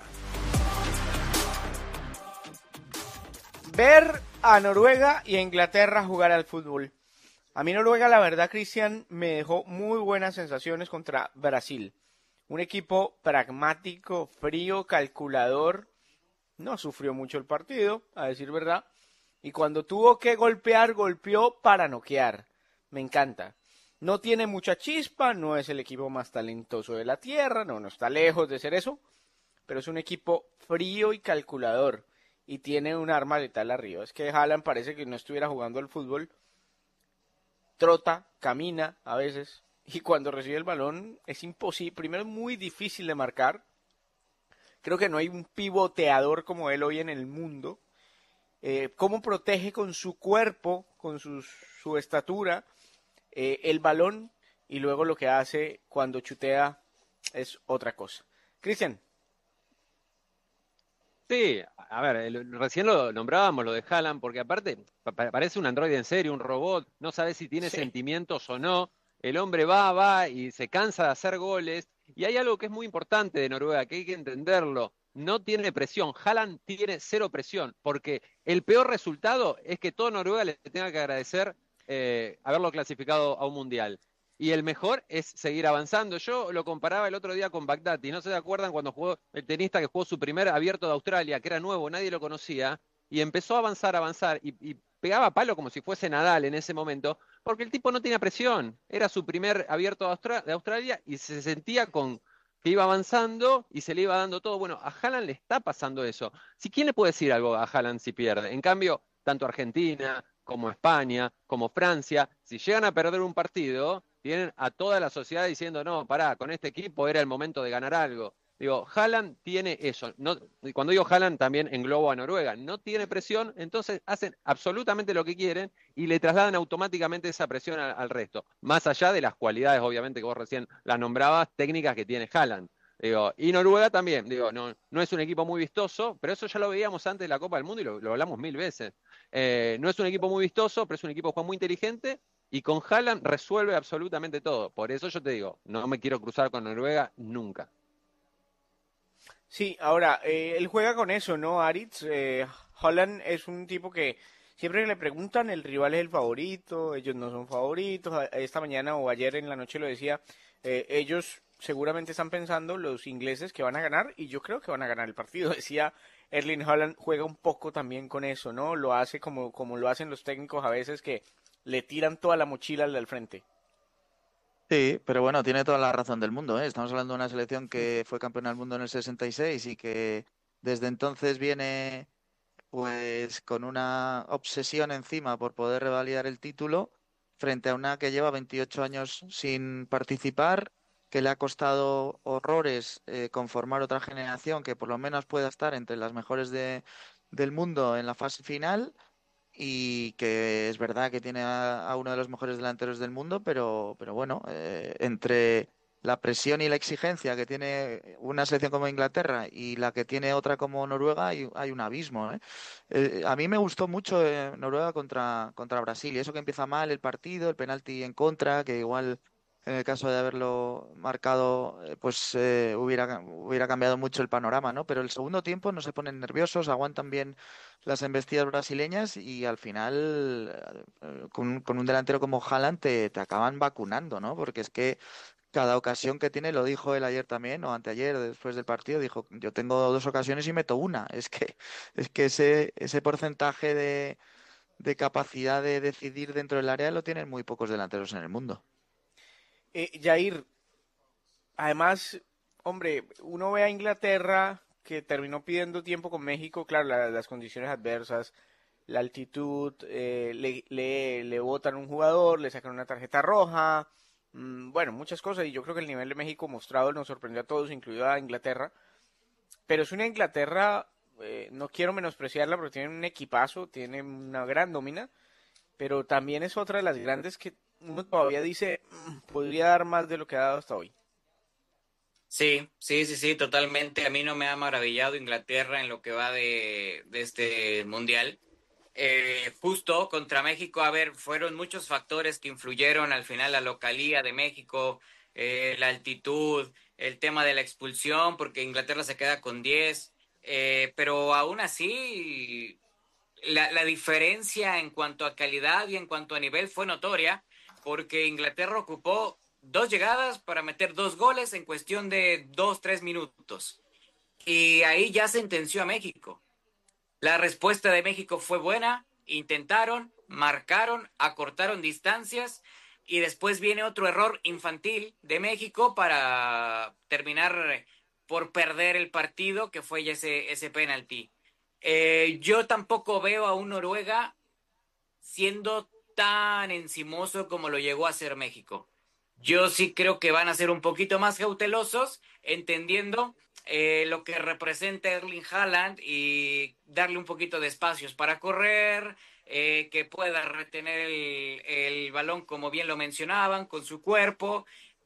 Ver a Noruega y a Inglaterra jugar al fútbol. A mí Noruega, la verdad, Cristian, me dejó muy buenas sensaciones contra Brasil. Un equipo pragmático, frío, calculador. No sufrió mucho el partido, a decir verdad. Y cuando tuvo que golpear, golpeó para noquear. Me encanta. No tiene mucha chispa, no es el equipo más talentoso de la tierra, no está lejos de ser eso. Pero es un equipo frío y calculador. Y tiene un arma letal arriba. Es que Haaland parece que no estuviera jugando al fútbol. Trota, camina a veces. Y cuando recibe el balón es imposible. Primero es muy difícil de marcar. Creo que no hay un pivoteador como él hoy en el mundo. Cómo protege con su cuerpo, con su estatura, el balón, y luego lo que hace cuando chutea es otra cosa. Cristian. Sí, a ver, recién lo nombrábamos, lo de Haaland, porque aparte parece un androide en serio, un robot, no sabe si tiene sentimientos o no. El hombre va y se cansa de hacer goles. Y hay algo que es muy importante de Noruega, que hay que entenderlo. No tiene presión. Haaland tiene 0 presión, porque el peor resultado es que todo Noruega le tenga que agradecer haberlo clasificado a un mundial. Y el mejor es seguir avanzando. Yo lo comparaba el otro día con Baghdati. ¿No se acuerdan cuando jugó el tenista que jugó su primer abierto de Australia, que era nuevo, nadie lo conocía, y empezó a avanzar, y pegaba palo como si fuese Nadal en ese momento, porque el tipo no tenía presión. Era su primer abierto de Australia y se sentía que iba avanzando y se le iba dando todo. Bueno, a Haaland le está pasando eso. ¿Quién le puede decir algo a Haaland si pierde? En cambio, tanto Argentina como España, como Francia, si llegan a perder un partido, tienen a toda la sociedad diciendo, no, pará, con este equipo era el momento de ganar algo. Digo, Haaland tiene eso. No, y cuando digo Haaland también englobo a Noruega. No tiene presión, entonces hacen absolutamente lo que quieren y le trasladan automáticamente esa presión al resto. Más allá de las cualidades, obviamente, que vos recién las nombrabas, técnicas que tiene Haaland. Digo, y Noruega también, digo, no es un equipo muy vistoso, pero eso ya lo veíamos antes de la Copa del Mundo y lo hablamos 1000 veces. No es un equipo muy vistoso, pero es un equipo que juega muy inteligente y con Haaland resuelve absolutamente todo. Por eso yo te digo, no me quiero cruzar con Noruega nunca. Sí, ahora, él juega con eso, ¿no, Aritz? Haaland es un tipo que siempre que le preguntan, el rival es el favorito, ellos no son favoritos. Esta mañana o ayer en la noche lo decía, ellos seguramente están pensando, los ingleses, que van a ganar, y yo creo que van a ganar el partido. Decía Erling Haaland, juega un poco también con eso, ¿no? Lo hace como lo hacen los técnicos a veces, que le tiran toda la mochila al frente. Sí, pero bueno, tiene toda la razón del mundo, ¿eh? Estamos hablando de una selección que fue campeona del mundo en el 66 y que desde entonces viene pues con una obsesión encima por poder revalidar el título frente a una que lleva 28 años sin participar, que le ha costado horrores conformar otra generación que por lo menos pueda estar entre las mejores del mundo en la fase final. Y que es verdad que tiene a uno de los mejores delanteros del mundo, pero bueno, entre la presión y la exigencia que tiene una selección como Inglaterra y la que tiene otra como Noruega, hay un abismo, ¿eh? A mí me gustó mucho Noruega contra Brasil, y eso que empieza mal el partido, el penalti en contra, que igual en el caso de haberlo marcado, pues hubiera cambiado mucho el panorama, ¿no? Pero el segundo tiempo no se ponen nerviosos, aguantan bien las embestidas brasileñas y al final, con un delantero como Haaland, te acaban vacunando, ¿no? Porque es que cada ocasión que tiene, lo dijo él ayer también, o anteayer, después del partido, dijo, yo tengo 2 ocasiones y meto una. Es que ese porcentaje de capacidad de decidir dentro del área lo tienen muy pocos delanteros en el mundo. Jair, además, hombre, uno ve a Inglaterra que terminó pidiendo tiempo con México, claro, las condiciones adversas, la altitud, le botan un jugador, le sacan una tarjeta roja, bueno, muchas cosas, y yo creo que el nivel de México mostrado nos sorprendió a todos, incluido a Inglaterra, pero es una Inglaterra, no quiero menospreciarla, pero tiene un equipazo, tiene una gran nómina, pero también es otra de las grandes que uno todavía dice, podría dar más de lo que ha dado hasta hoy. Sí, totalmente. A mí no me ha maravillado Inglaterra en lo que va de este mundial. Justo contra México, fueron muchos factores que influyeron al final, la localía de México, la altitud, el tema de la expulsión, porque Inglaterra se queda con 10, pero aún así la diferencia en cuanto a calidad y en cuanto a nivel fue notoria, porque Inglaterra ocupó 2 llegadas para meter 2 goles en cuestión de 2-3 minutos. Y ahí ya sentenció a México. La respuesta de México fue buena, intentaron, marcaron, acortaron distancias, y después viene otro error infantil de México para terminar por perder el partido, que fue ya ese penalti. Yo tampoco veo a un Noruega siendo tan encimoso como lo llegó a ser México. Yo sí creo que van a ser un poquito más cautelosos, entendiendo lo que representa Erling Haaland y darle un poquito de espacios para correr, que pueda retener el balón, como bien lo mencionaban, con su cuerpo.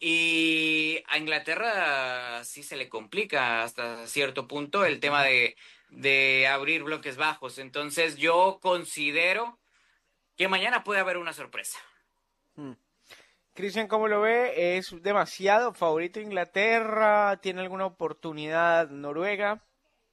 Y a Inglaterra sí se le complica hasta cierto punto el tema de abrir bloques bajos. Entonces yo considero que mañana puede haber una sorpresa. Cristian, ¿cómo lo ve? ¿Es demasiado favorito Inglaterra? ¿Tiene alguna oportunidad Noruega?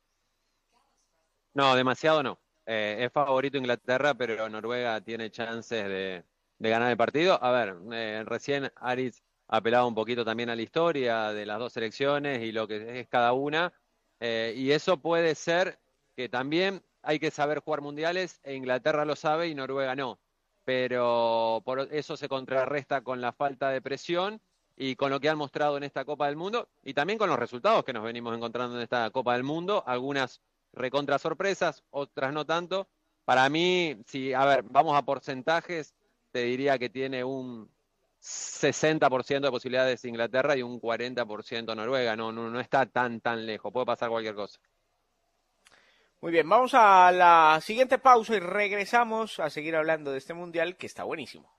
No, demasiado no. Es favorito Inglaterra, pero Noruega tiene chances de ganar el partido. A ver, recién Aris apelaba un poquito también a la historia de las 2 selecciones y lo que es cada una. Y eso puede ser que también hay que saber jugar mundiales, e Inglaterra lo sabe y Noruega no. Pero por eso se contrarresta con la falta de presión y con lo que han mostrado en esta Copa del Mundo, y también con los resultados que nos venimos encontrando en esta Copa del Mundo, algunas recontra sorpresas, otras no tanto. Para mí, vamos a porcentajes, te diría que tiene un 60% de posibilidades Inglaterra y un 40% Noruega. No está tan lejos, puede pasar cualquier cosa. Muy bien, vamos a la siguiente pausa y regresamos a seguir hablando de este mundial que está buenísimo.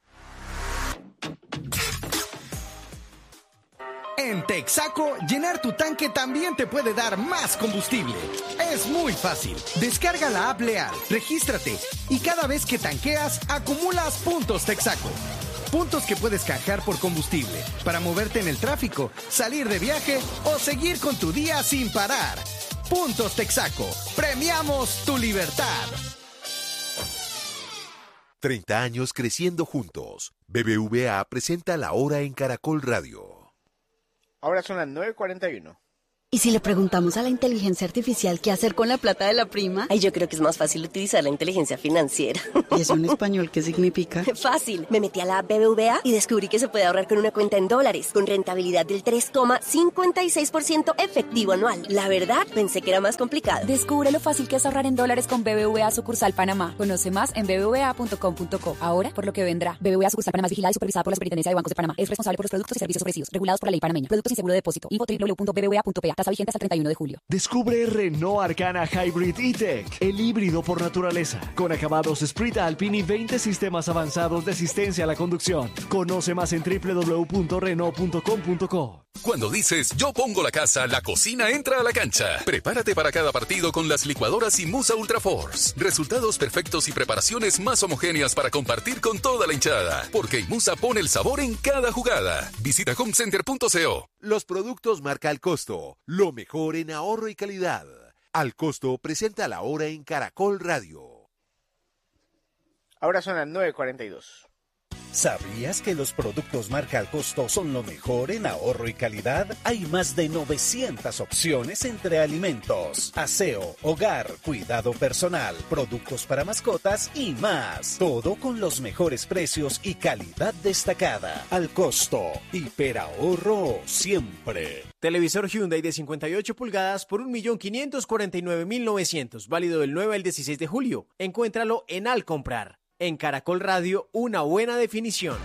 En Texaco, llenar tu tanque también te puede dar más combustible. Es muy fácil. Descarga la app Leal, regístrate y cada vez que tanqueas, acumulas puntos Texaco. Puntos que puedes canjear por combustible para moverte en el tráfico, salir de viaje o seguir con tu día sin parar. Puntos Texaco. Premiamos tu libertad. 30 años creciendo juntos. BBVA presenta La Hora en Caracol Radio. Ahora son las 9:41. ¿Y si le preguntamos a la inteligencia artificial qué hacer con la plata de la prima? Ay, yo creo que es más fácil utilizar la inteligencia financiera. ¿Y eso en español qué significa? Fácil. Me metí a la app BBVA y descubrí que se puede ahorrar con una cuenta en dólares, con rentabilidad del 3,56% efectivo anual. La verdad, pensé que era más complicado. Descubre lo fácil que es ahorrar en dólares con BBVA Sucursal Panamá. Conoce más en bbva.com.co. Ahora, por lo que vendrá. BBVA Sucursal Panamá es vigilada y supervisada por la Superintendencia de Bancos de Panamá. Es responsable por los productos y servicios ofrecidos, regulados por la ley panameña. Productos sin seguro de depósito. Info www.bbva.pa. Tasa vigente hasta el 31 de julio. Descubre Renault Arcana Hybrid E-Tech, el híbrido por naturaleza, con acabados Esprit Alpine y 20 sistemas avanzados de asistencia a la conducción. Conoce más en www.renault.com.co. Cuando dices yo pongo la casa, la cocina entra a la cancha. Prepárate para cada partido con las licuadoras Imusa Ultra Force. Resultados perfectos y preparaciones más homogéneas para compartir con toda la hinchada. Porque Imusa pone el sabor en cada jugada. Visita homecenter.co. Los productos marca Al Costo, lo mejor en ahorro y calidad. Al Costo presenta La Hora en Caracol Radio. Ahora son las 9:42. ¿Sabías que los productos marca Al Costo son lo mejor en ahorro y calidad? Hay más de 900 opciones entre alimentos, aseo, hogar, cuidado personal, productos para mascotas y más. Todo con los mejores precios y calidad destacada. Al Costo, hiperahorro siempre. Televisor Hyundai de 58 pulgadas por 1.549.900, válido del 9 al 16 de julio. Encuéntralo en Al Comprar. En Caracol Radio, una buena definición.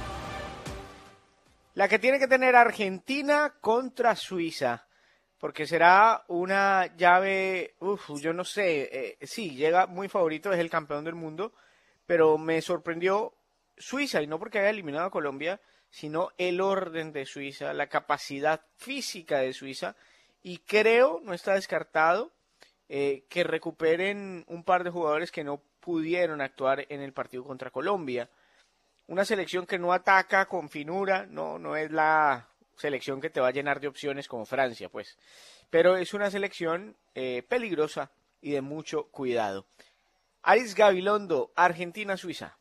La que tiene que tener Argentina contra Suiza, porque será una llave, yo no sé, sí, llega muy favorito, es el campeón del mundo, pero me sorprendió Suiza, y no porque haya eliminado a Colombia, sino el orden de Suiza, la capacidad física de Suiza, y creo, no está descartado, que recuperen un par de jugadores que no pudieron actuar en el partido contra Colombia. Una selección que no ataca con finura, no es la selección que te va a llenar de opciones como Francia, pues. Pero es una selección peligrosa y de mucho cuidado. Aris Gabilondo, Argentina-Suiza.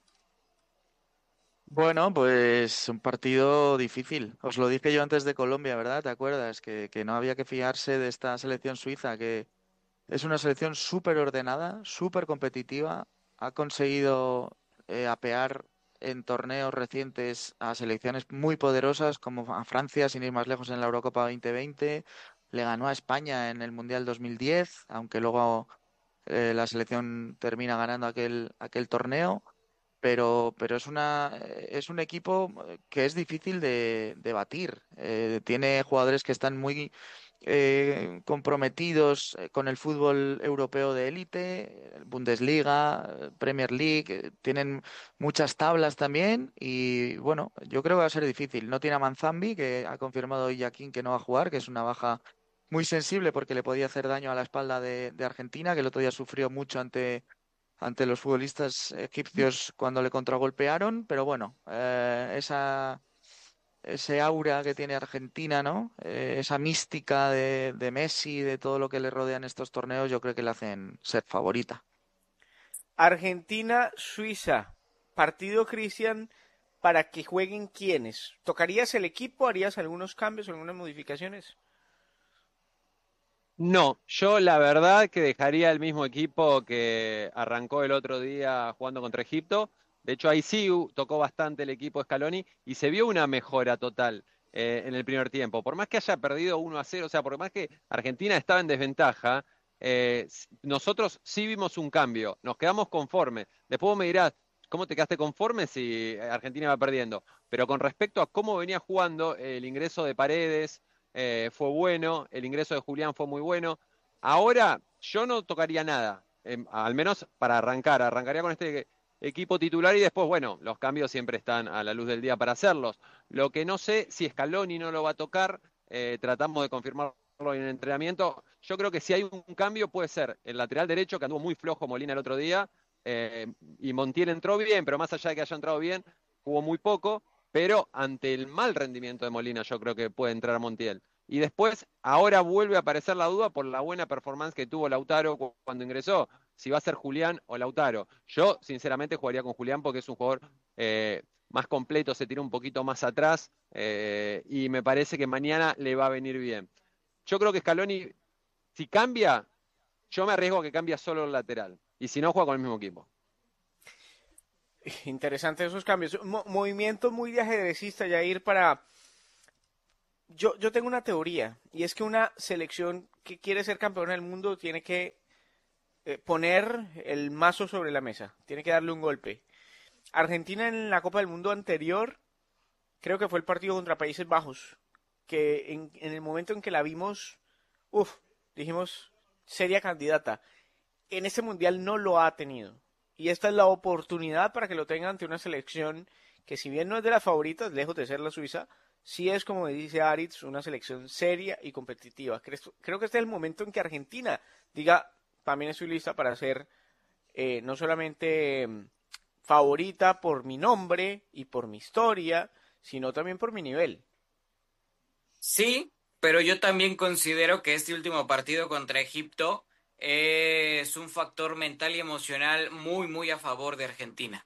Bueno, pues un partido difícil. Os lo dije yo antes de Colombia, ¿verdad? ¿Te acuerdas? Que no había que fiarse de esta selección suiza, que es una selección súper ordenada, súper competitiva. Ha conseguido apear en torneos recientes a selecciones muy poderosas como a Francia, sin ir más lejos, en la Eurocopa 2020. Le ganó a España en el Mundial 2010, aunque luego la selección termina ganando aquel torneo. Pero es un equipo que es difícil de batir. Tiene jugadores que están muy comprometidos con el fútbol europeo de élite, Bundesliga, Premier League, tienen muchas tablas también y bueno, yo creo que va a ser difícil. No tiene a Manzambi, que ha confirmado hoy Joaquín que no va a jugar, que es una baja muy sensible porque le podía hacer daño a la espalda de Argentina, que el otro día sufrió mucho ante los futbolistas egipcios cuando le contragolpearon, pero bueno, ese aura que tiene Argentina, ¿no? Esa mística de Messi, de todo lo que le rodea en estos torneos, yo creo que le hacen ser favorita. Argentina-Suiza, partido, Cristian, para que jueguen ¿quiénes? ¿Tocarías el equipo? ¿Harías algunos cambios, algunas modificaciones? No, yo la verdad que dejaría el mismo equipo que arrancó el otro día jugando contra Egipto. De hecho, ahí sí tocó bastante el equipo Scaloni y se vio una mejora total en el primer tiempo. Por más que haya perdido 1-0, o sea, por más que Argentina estaba en desventaja, nosotros sí vimos un cambio, nos quedamos conformes. Después vos me dirás, ¿cómo te quedaste conforme si Argentina va perdiendo? Pero con respecto a cómo venía jugando, el ingreso de Paredes fue bueno, el ingreso de Julián fue muy bueno. Ahora yo no tocaría nada, al menos para arrancaría con este equipo titular y después, bueno, los cambios siempre están a la luz del día para hacerlos. Lo que no sé, si Scaloni no lo va a tocar, tratamos de confirmarlo en el entrenamiento. Yo creo que si hay un cambio puede ser el lateral derecho, que anduvo muy flojo Molina el otro día, y Montiel entró bien, pero más allá de que haya entrado bien, jugó muy poco, pero ante el mal rendimiento de Molina yo creo que puede entrar Montiel. Y después, ahora vuelve a aparecer la duda por la buena performance que tuvo Lautaro cuando ingresó, si va a ser Julián o Lautaro. Yo, sinceramente, jugaría con Julián porque es un jugador más completo, se tira un poquito más atrás y me parece que mañana le va a venir bien. Yo creo que Scaloni, si cambia, yo me arriesgo a que cambie solo el lateral. Y si no, juega con el mismo equipo. Interesante esos cambios. Movimiento muy de ajedrecista, Jair, para... Yo tengo una teoría, y es que una selección que quiere ser campeona del mundo tiene que poner el mazo sobre la mesa, tiene que darle un golpe. Argentina en la Copa del Mundo anterior, creo que fue el partido contra Países Bajos, que en el momento en que la vimos, dijimos, seria candidata. En este Mundial no lo ha tenido, y esta es la oportunidad para que lo tenga ante una selección que, si bien no es de las favoritas, lejos de ser la Suiza, sí es, como dice Aritz, una selección seria y competitiva. Creo que este es el momento en que Argentina diga, también estoy lista para ser no solamente favorita por mi nombre y por mi historia, sino también por mi nivel. Sí, pero yo también considero que este último partido contra Egipto es un factor mental y emocional muy, muy a favor de Argentina.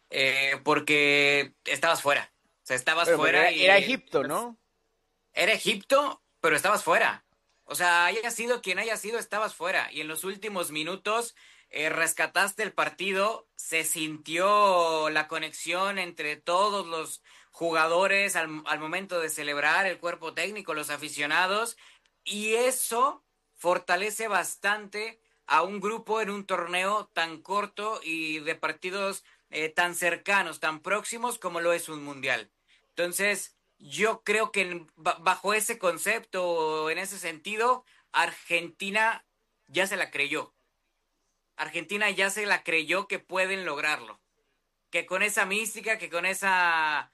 Porque estabas fuera. O sea, estabas fuera y... Era Egipto, ¿no? Era Egipto, pero estabas fuera. O sea, haya sido quien haya sido, estabas fuera. Y en los últimos minutos rescataste el partido, se sintió la conexión entre todos los jugadores al momento de celebrar, el cuerpo técnico, los aficionados. Y eso fortalece bastante a un grupo en un torneo tan corto y de partidos tan cercanos, tan próximos como lo es un mundial. Entonces, yo creo que bajo ese concepto, en ese sentido, Argentina ya se la creyó. Argentina ya se la creyó que pueden lograrlo. Que con esa mística, que con esa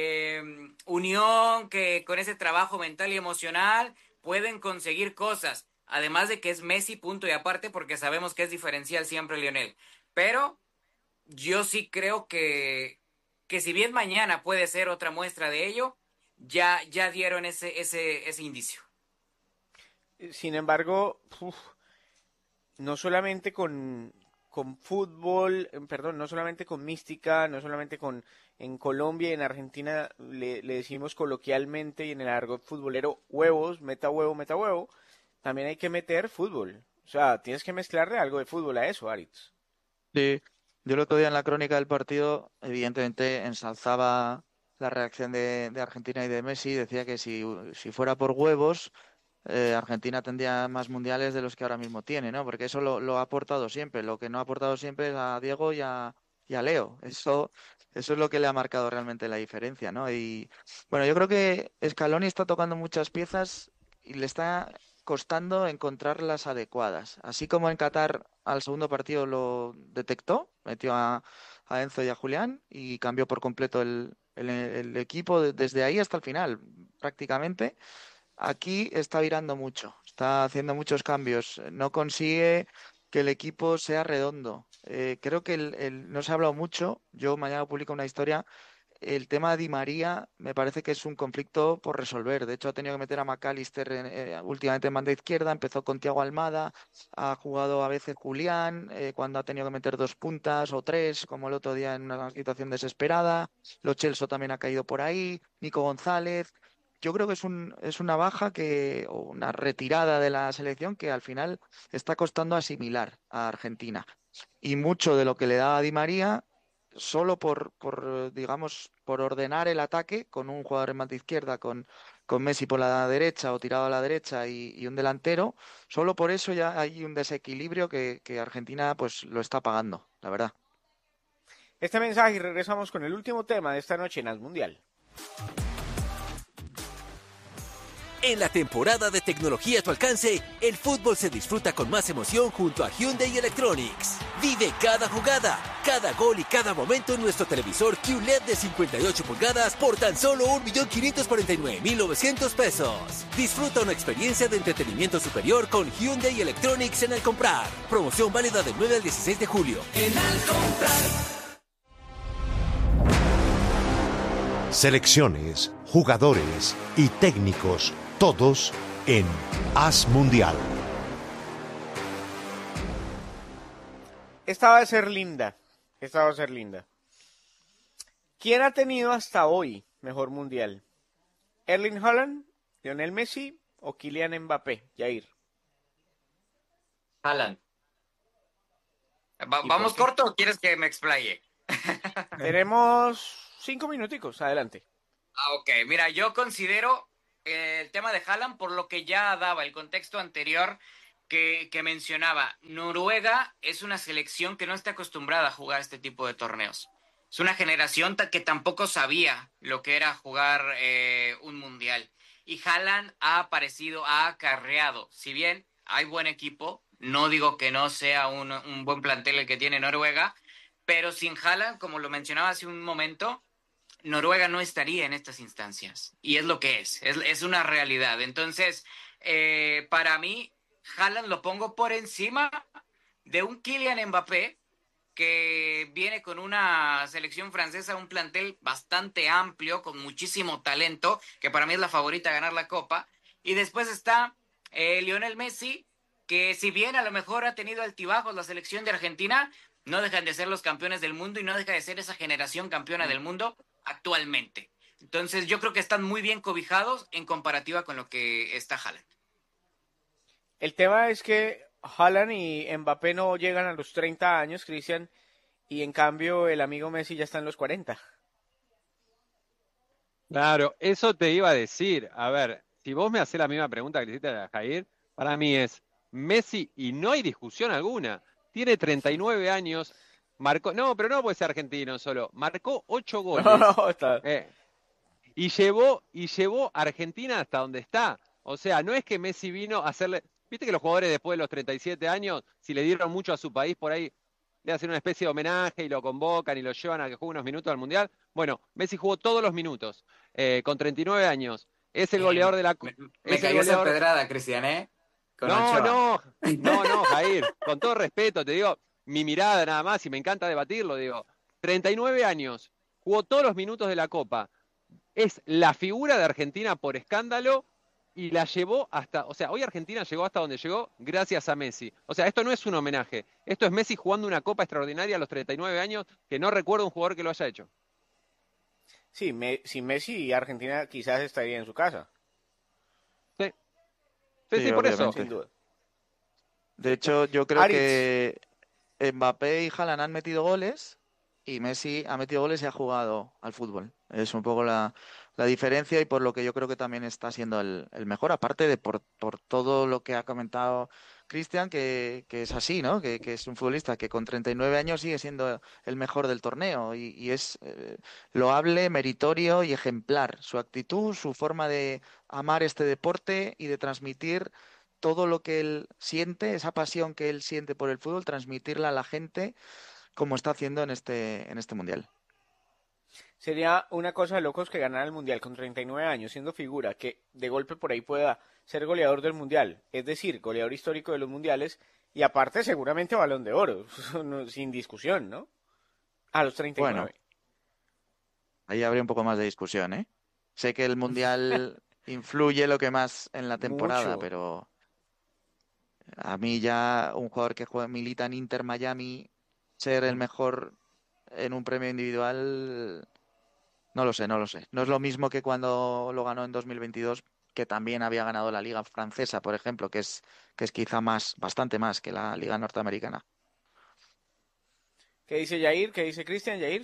unión, que con ese trabajo mental y emocional, pueden conseguir cosas. Además de que es Messi, punto y aparte, porque sabemos que es diferencial siempre Lionel. Pero yo sí creo que si bien mañana puede ser otra muestra de ello, ya dieron ese indicio. Sin embargo, no solamente con fútbol, perdón, no solamente con mística, no solamente en Colombia y en Argentina le decimos coloquialmente y en el argot futbolero huevos, meta huevo, también hay que meter fútbol. O sea, tienes que mezclarle algo de fútbol a eso, Aritz. Sí, yo el otro día en la crónica del partido, evidentemente ensalzaba la reacción de Argentina y de Messi, decía que si fuera por huevos, Argentina tendría más mundiales de los que ahora mismo tiene, ¿no? Porque eso lo ha aportado siempre. Lo que no ha aportado siempre es a Diego y a Leo. Eso es lo que le ha marcado realmente la diferencia, ¿no? Y bueno, yo creo que Scaloni está tocando muchas piezas y le está costando encontrar las adecuadas. Así como en Qatar al segundo partido lo detectó, metió a Enzo y a Julián y cambió por completo el equipo desde ahí hasta el final, prácticamente. Aquí está virando mucho, está haciendo muchos cambios, no consigue que el equipo sea redondo. Creo que no se ha hablado mucho, yo mañana publico una historia. El tema de Di María me parece que es un conflicto por resolver. De hecho, ha tenido que meter a McAllister últimamente en banda izquierda. Empezó con Thiago Almada. Ha jugado a veces Julián cuando ha tenido que meter 2 puntas o 3, como el otro día en una situación desesperada. Lo Celso también ha caído por ahí. Nico González. Yo creo que es una baja o una retirada de la selección que al final está costando asimilar a Argentina. Y mucho de lo que le da a Di María, solo por ordenar el ataque con un jugador en banda izquierda, con Messi por la derecha o tirado a la derecha y un delantero, solo por eso ya hay un desequilibrio que Argentina pues lo está pagando, la verdad. Este mensaje y regresamos con el último tema de esta noche en As Mundial. En la temporada de tecnología a tu alcance, el fútbol se disfruta con más emoción junto a Hyundai Electronics. Vive cada jugada, cada gol y cada momento en nuestro televisor QLED de 58 pulgadas por tan solo 1.549.900 pesos. Disfruta una experiencia de entretenimiento superior con Hyundai Electronics en Al Comprar. Promoción válida del 9 al 16 de julio. En Al Comprar. Selecciones, jugadores y técnicos Todos en Haz Mundial. Esta va a ser linda. ¿Quién ha tenido hasta hoy mejor mundial? ¿Erling Haaland, Lionel Messi o Kylian Mbappé? Yair. Haaland. ¿Vamos corto o quieres que me explaye? Tenemos 5 minuticos, adelante. Ok, mira, yo considero el tema de Haaland por lo que ya daba el contexto anterior que mencionaba. Noruega es una selección que no está acostumbrada a jugar este tipo de torneos. Es una generación que tampoco sabía lo que era jugar un mundial. Y Haaland ha aparecido, ha acarreado. Si bien hay buen equipo, no digo que no sea un buen plantel el que tiene Noruega, pero sin Haaland, como lo mencionaba hace un momento, Noruega no estaría en estas instancias. Y es lo que es una realidad. Entonces, para mí, Haaland lo pongo por encima de un Kylian Mbappé, que viene con una selección francesa, un plantel bastante amplio, con muchísimo talento, que para mí es la favorita a ganar la Copa. Y después está Lionel Messi, que si bien a lo mejor ha tenido altibajos la selección de Argentina, no dejan de ser los campeones del mundo y no deja de ser esa generación campeona del mundo actualmente. Entonces yo creo que están muy bien cobijados en comparativa con lo que está Haaland. El tema es que Haaland y Mbappé no llegan a los 30 años, Cristian, y en cambio el amigo Messi ya está en los 40. Claro, eso te iba a decir. A ver, si vos me hacés la misma pregunta que le hiciste a Jair, para mí es Messi y no hay discusión alguna. Tiene 39 años, marcó, no, pero no puede ser argentino solo, marcó 8 goles. No, está... y llevó a Argentina hasta donde está. O sea, no es que Messi vino a hacerle... Viste que los jugadores después de los 37 años, si le dieron mucho a su país, por ahí le hacen una especie de homenaje y lo convocan y lo llevan a que juegue unos minutos al Mundial. Bueno, Messi jugó todos los minutos, con 39 años. Es el goleador de la... Me cayó esa pedrada, Cristian, ¿eh? No, Jair, con todo respeto, te digo, mi mirada nada más, y me encanta debatirlo, digo, 39 años, jugó todos los minutos de la Copa, es la figura de Argentina por escándalo, y la llevó hasta, o sea, hoy Argentina llegó hasta donde llegó gracias a Messi. O sea, esto no es un homenaje, esto es Messi jugando una Copa extraordinaria a los 39 años, que no recuerdo un jugador que lo haya hecho. Sí, sin Messi Argentina quizás estaría en su casa. Sí, por eso. Sin duda. De hecho, yo creo que Mbappé y Haaland han metido goles y Messi ha metido goles y ha jugado al fútbol. Es un poco la diferencia y por lo que yo creo que también está siendo el mejor, aparte de por todo lo que ha comentado Cristian, que es así, ¿no? Que es un futbolista que con 39 años sigue siendo el mejor del torneo y es loable, meritorio y ejemplar. Su actitud, su forma de amar este deporte y de transmitir todo lo que él siente, esa pasión que él siente por el fútbol, transmitirla a la gente como está haciendo en este Mundial. Sería una cosa de locos que ganara el Mundial con 39 años, siendo figura, que de golpe por ahí pueda ser goleador del Mundial, es decir, goleador histórico de los Mundiales, y aparte seguramente Balón de Oro, sin discusión, ¿no? A los 39. Bueno, ahí habría un poco más de discusión, ¿eh? Sé que el Mundial influye lo que más en la temporada, mucho. Pero a mí ya un jugador que milita en Inter Miami, ser el mejor en un premio individual... No lo sé. No es lo mismo que cuando lo ganó en 2022, que también había ganado la Liga Francesa, por ejemplo, que es quizá bastante más que la Liga Norteamericana. ¿Qué dice Yair? ¿Qué dice Cristian? ¿Yair?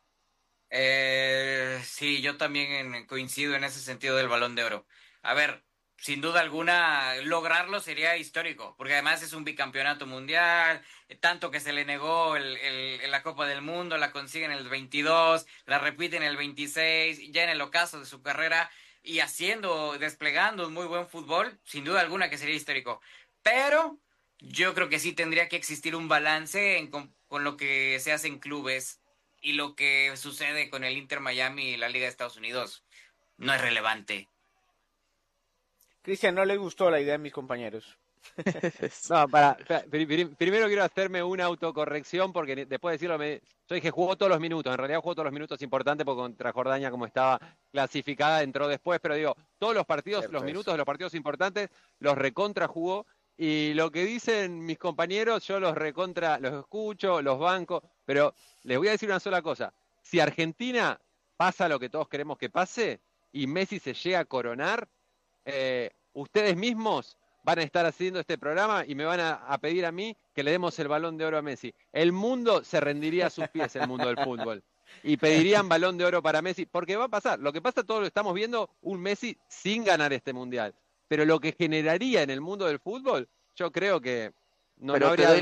Sí, yo también coincido en ese sentido del Balón de Oro. A ver, sin duda alguna, lograrlo sería histórico, porque además es un bicampeonato mundial, tanto que se le negó la Copa del Mundo, la consigue en el 22, la repite en el 26, ya en el ocaso de su carrera, y desplegando un muy buen fútbol, sin duda alguna que sería histórico. Pero yo creo que sí tendría que existir un balance con lo que se hace en clubes y lo que sucede con el Inter Miami y la Liga de Estados Unidos. No es relevante. Cristian, no le gustó la idea de mis compañeros. No, primero quiero hacerme una autocorrección porque después de decirlo, yo dije jugó todos los minutos. En realidad jugó todos los minutos importantes porque contra Jordania, como estaba clasificada, entró después. Pero digo, todos los partidos, cierto, los minutos de los partidos importantes, los recontra jugó. Y lo que dicen mis compañeros, yo los escucho, los banco. Pero les voy a decir una sola cosa. Si Argentina pasa lo que todos queremos que pase y Messi se llega a coronar, ustedes mismos van a estar haciendo este programa y me van a pedir a mí que le demos el Balón de Oro a Messi. El mundo se rendiría a sus pies, el mundo del fútbol. Y pedirían Balón de Oro para Messi, porque va a pasar. Lo que pasa, todos lo estamos viendo, un Messi sin ganar este Mundial. Pero lo que generaría en el mundo del fútbol, yo creo que no habría